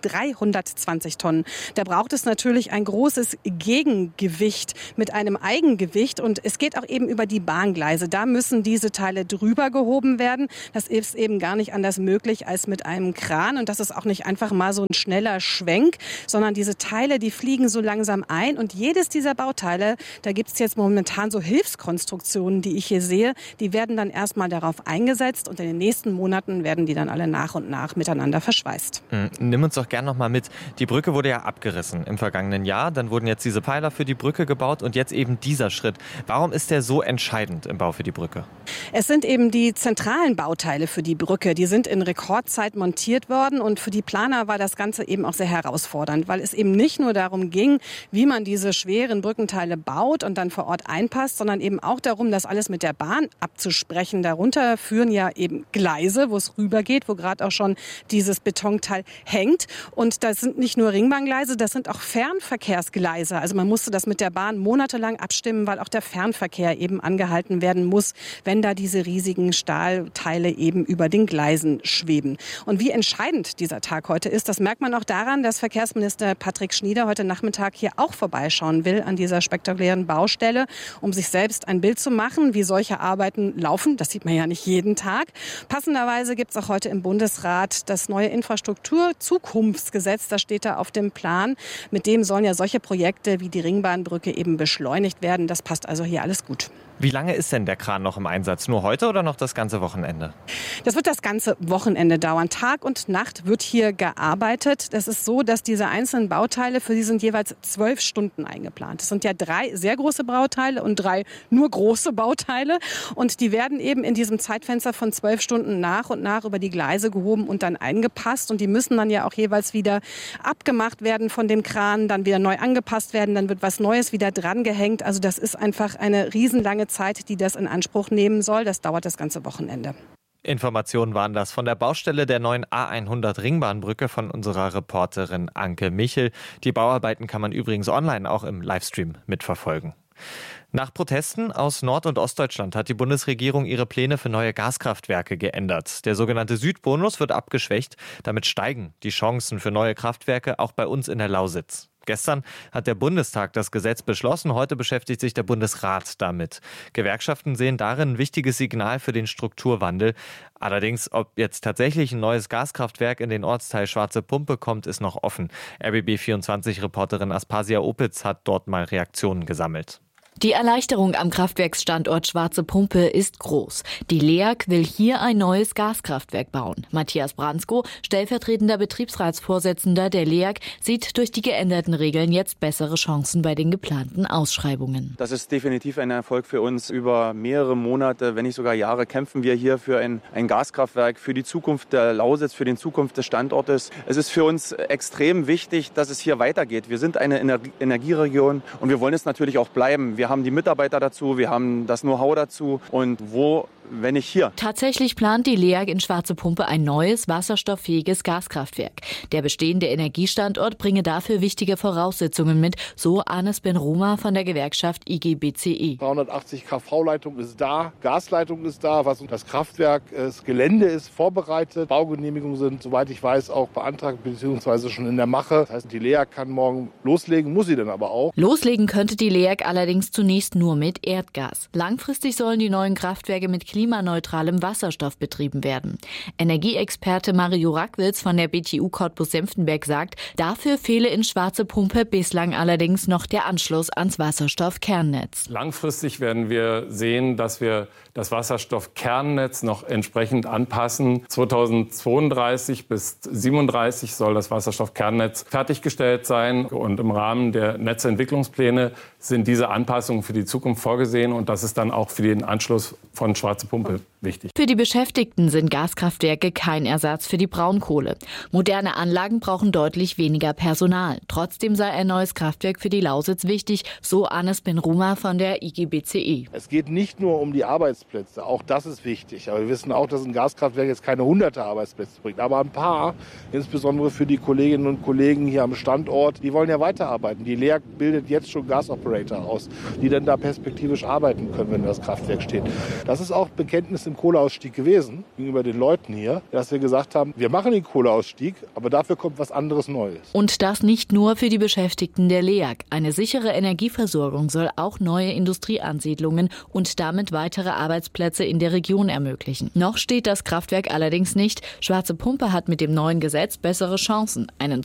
320 Tonnen. Da braucht es natürlich ein großes Gegengewicht mit einem Eigengewicht. Und es geht auch eben über die Bahngleise. Da müssen diese Teile drüber gehoben werden. Das ist eben gar nicht anders möglich als mit einem Kran. Und das ist auch nicht einfach mal so ein schneller Schwenk, sondern diese Teile, die fliegen so langsam ein. Und jedes dieser Bauteile, da gibt es jetzt momentan so Hilfskonstruktionen, die ich hier sehe, die werden dann erstmal darauf eingesetzt und in den nächsten Monaten werden die dann alle nach und nach miteinander verschweißt. Nimm uns doch gern noch mal mit. Die Brücke wurde ja abgerissen im vergangenen Jahr. Dann wurden jetzt diese Pfeiler für die Brücke gebaut und jetzt eben dieser Schritt. Warum ist der so entscheidend im Bau für die Brücke? Es sind eben die zentralen Bauteile für die Brücke. Die sind in Rekordzeit montiert worden und für die Planer war das Ganze eben auch sehr herausfordernd, weil es eben nicht nur darum ging, wie man diese schweren Brückenteile baut und dann vor Ort einpasst, sondern eben auch darum, das alles mit der Bahn abzusprechen. Darunter führen ja eben Gleise, wo es rübergeht, wo gerade auch schon dieses Betonteil hängt. Und das sind nicht nur Ringbahngleise, das sind auch Fernverkehrsgleise. Also man musste das mit der Bahn monatelang abstimmen, weil auch der Fernverkehr eben angehalten werden muss, wenn da diese riesigen Stahlteile eben über den Gleisen schweben. Und wie entscheidend dieser Tag heute ist, das merkt man auch daran, dass Verkehrsminister Patrick Schnieder heute Nachmittag hier auch vorbeischauen will an dieser spektakulären Baustelle, um sich selbst ein Bild zu machen, wie solche Arbeiten laufen. Das sieht man ja nicht jeden Tag. Passenderweise gibt es auch heute im Bundesrat das neue Infrastrukturzukunftsgesetz. Das steht da auf dem Plan. Mit dem sollen ja solche Projekte wie die Ringbahnbrücke eben beschleunigt werden. Das passt also hier alles gut. Wie lange ist denn der Kran noch im Einsatz? Nur heute oder noch das ganze Wochenende? Das wird das ganze Wochenende dauern. Tag und Nacht wird hier gearbeitet. Das ist so, dass diese einzelnen Bauteile, für die sind jeweils 12 Stunden eingeplant. Es sind ja 3 sehr große Bauteile und 3 nur große Bauteile. Und die werden eben in diesem Zeitfenster von 12 Stunden nach und nach über die Gleise gehoben und dann eingepasst. Und die müssen dann ja auch jeweils wieder abgemacht werden von dem Kran, dann wieder neu angepasst werden. Dann wird was Neues wieder dran gehängt. Also das ist einfach eine riesenlange Zeit, die das in Anspruch nehmen soll. Das dauert das ganze Wochenende. Informationen waren das von der Baustelle der neuen A100 Ringbahnbrücke von unserer Reporterin Anke Michel. Die Bauarbeiten kann man übrigens online auch im Livestream mitverfolgen. Nach Protesten aus Nord- und Ostdeutschland hat die Bundesregierung ihre Pläne für neue Gaskraftwerke geändert. Der sogenannte Südbonus wird abgeschwächt. Damit steigen die Chancen für neue Kraftwerke auch bei uns in der Lausitz. Gestern hat der Bundestag das Gesetz beschlossen. Heute beschäftigt sich der Bundesrat damit. Gewerkschaften sehen darin ein wichtiges Signal für den Strukturwandel. Allerdings, ob jetzt tatsächlich ein neues Gaskraftwerk in den Ortsteil Schwarze Pumpe kommt, ist noch offen. RBB24-Reporterin Aspasia Opitz hat dort mal Reaktionen gesammelt. Die Erleichterung am Kraftwerksstandort Schwarze Pumpe ist groß. Die LEAG will hier ein neues Gaskraftwerk bauen. Matthias Bransko, stellvertretender Betriebsratsvorsitzender der LEAG, sieht durch die geänderten Regeln jetzt bessere Chancen bei den geplanten Ausschreibungen. Das ist definitiv ein Erfolg für uns. Über mehrere Monate, wenn nicht sogar Jahre, kämpfen wir hier für ein Gaskraftwerk, für die Zukunft der Lausitz, für die Zukunft des Standortes. Es ist für uns extrem wichtig, dass es hier weitergeht. Wir sind eine Energieregion und wir wollen es natürlich auch bleiben. Wir wir haben die Mitarbeiter dazu, wir haben das Know-how dazu und wo, wenn nicht hier. Tatsächlich plant die LEAG in Schwarze Pumpe ein neues wasserstofffähiges Gaskraftwerk. Der bestehende Energiestandort bringe dafür wichtige Voraussetzungen mit, so Anis Ben-Ruma von der Gewerkschaft IG-BCE. 380 kV-Leitung ist da, Gasleitung ist da, das Kraftwerk, das Gelände ist vorbereitet, Baugenehmigungen sind, soweit ich weiß, auch beantragt bzw. schon in der Mache. Das heißt, die LEAG kann morgen loslegen, muss sie dann aber auch. Loslegen könnte die LEAG allerdings zunächst nur mit Erdgas. Langfristig sollen die neuen Kraftwerke mit klimaneutralem Wasserstoff betrieben werden. Energieexperte Mario Rackwitz von der BTU Cottbus-Senftenberg sagt, dafür fehle in Schwarze Pumpe bislang allerdings noch der Anschluss ans Wasserstoffkernnetz. Langfristig werden wir sehen, dass wir das Wasserstoffkernnetz noch entsprechend anpassen. 2032 bis 2037 soll das Wasserstoffkernnetz fertiggestellt sein und im Rahmen der Netzentwicklungspläne sind diese Anpassungen für die Zukunft vorgesehen und das ist dann auch für den Anschluss von Schwarze Pumpe wichtig. Für die Beschäftigten sind Gaskraftwerke kein Ersatz für die Braunkohle. Moderne Anlagen brauchen deutlich weniger Personal. Trotzdem sei ein neues Kraftwerk für die Lausitz wichtig, so Anis Ben-Ruma von der IG-BCE. Es geht nicht nur um die Arbeitsplätze, auch das ist wichtig. Aber wir wissen auch, dass ein Gaskraftwerk jetzt keine 100er Arbeitsplätze bringt, aber ein paar, insbesondere für die Kolleginnen und Kollegen hier am Standort, die wollen ja weiterarbeiten. Die LEAG bildet jetzt schon Gasoperator aus, die dann da perspektivisch arbeiten können, wenn das Kraftwerk steht. Das ist auch Bekenntnis im Kohleausstieg gewesen, gegenüber den Leuten hier, dass wir gesagt haben, wir machen den Kohleausstieg, aber dafür kommt was anderes Neues. Und das nicht nur für die Beschäftigten der LEAG. Eine sichere Energieversorgung soll auch neue Industrieansiedlungen und damit weitere Arbeitsplätze in der Region ermöglichen. Noch steht das Kraftwerk allerdings nicht. Schwarze Pumpe hat mit dem neuen Gesetz bessere Chancen, einen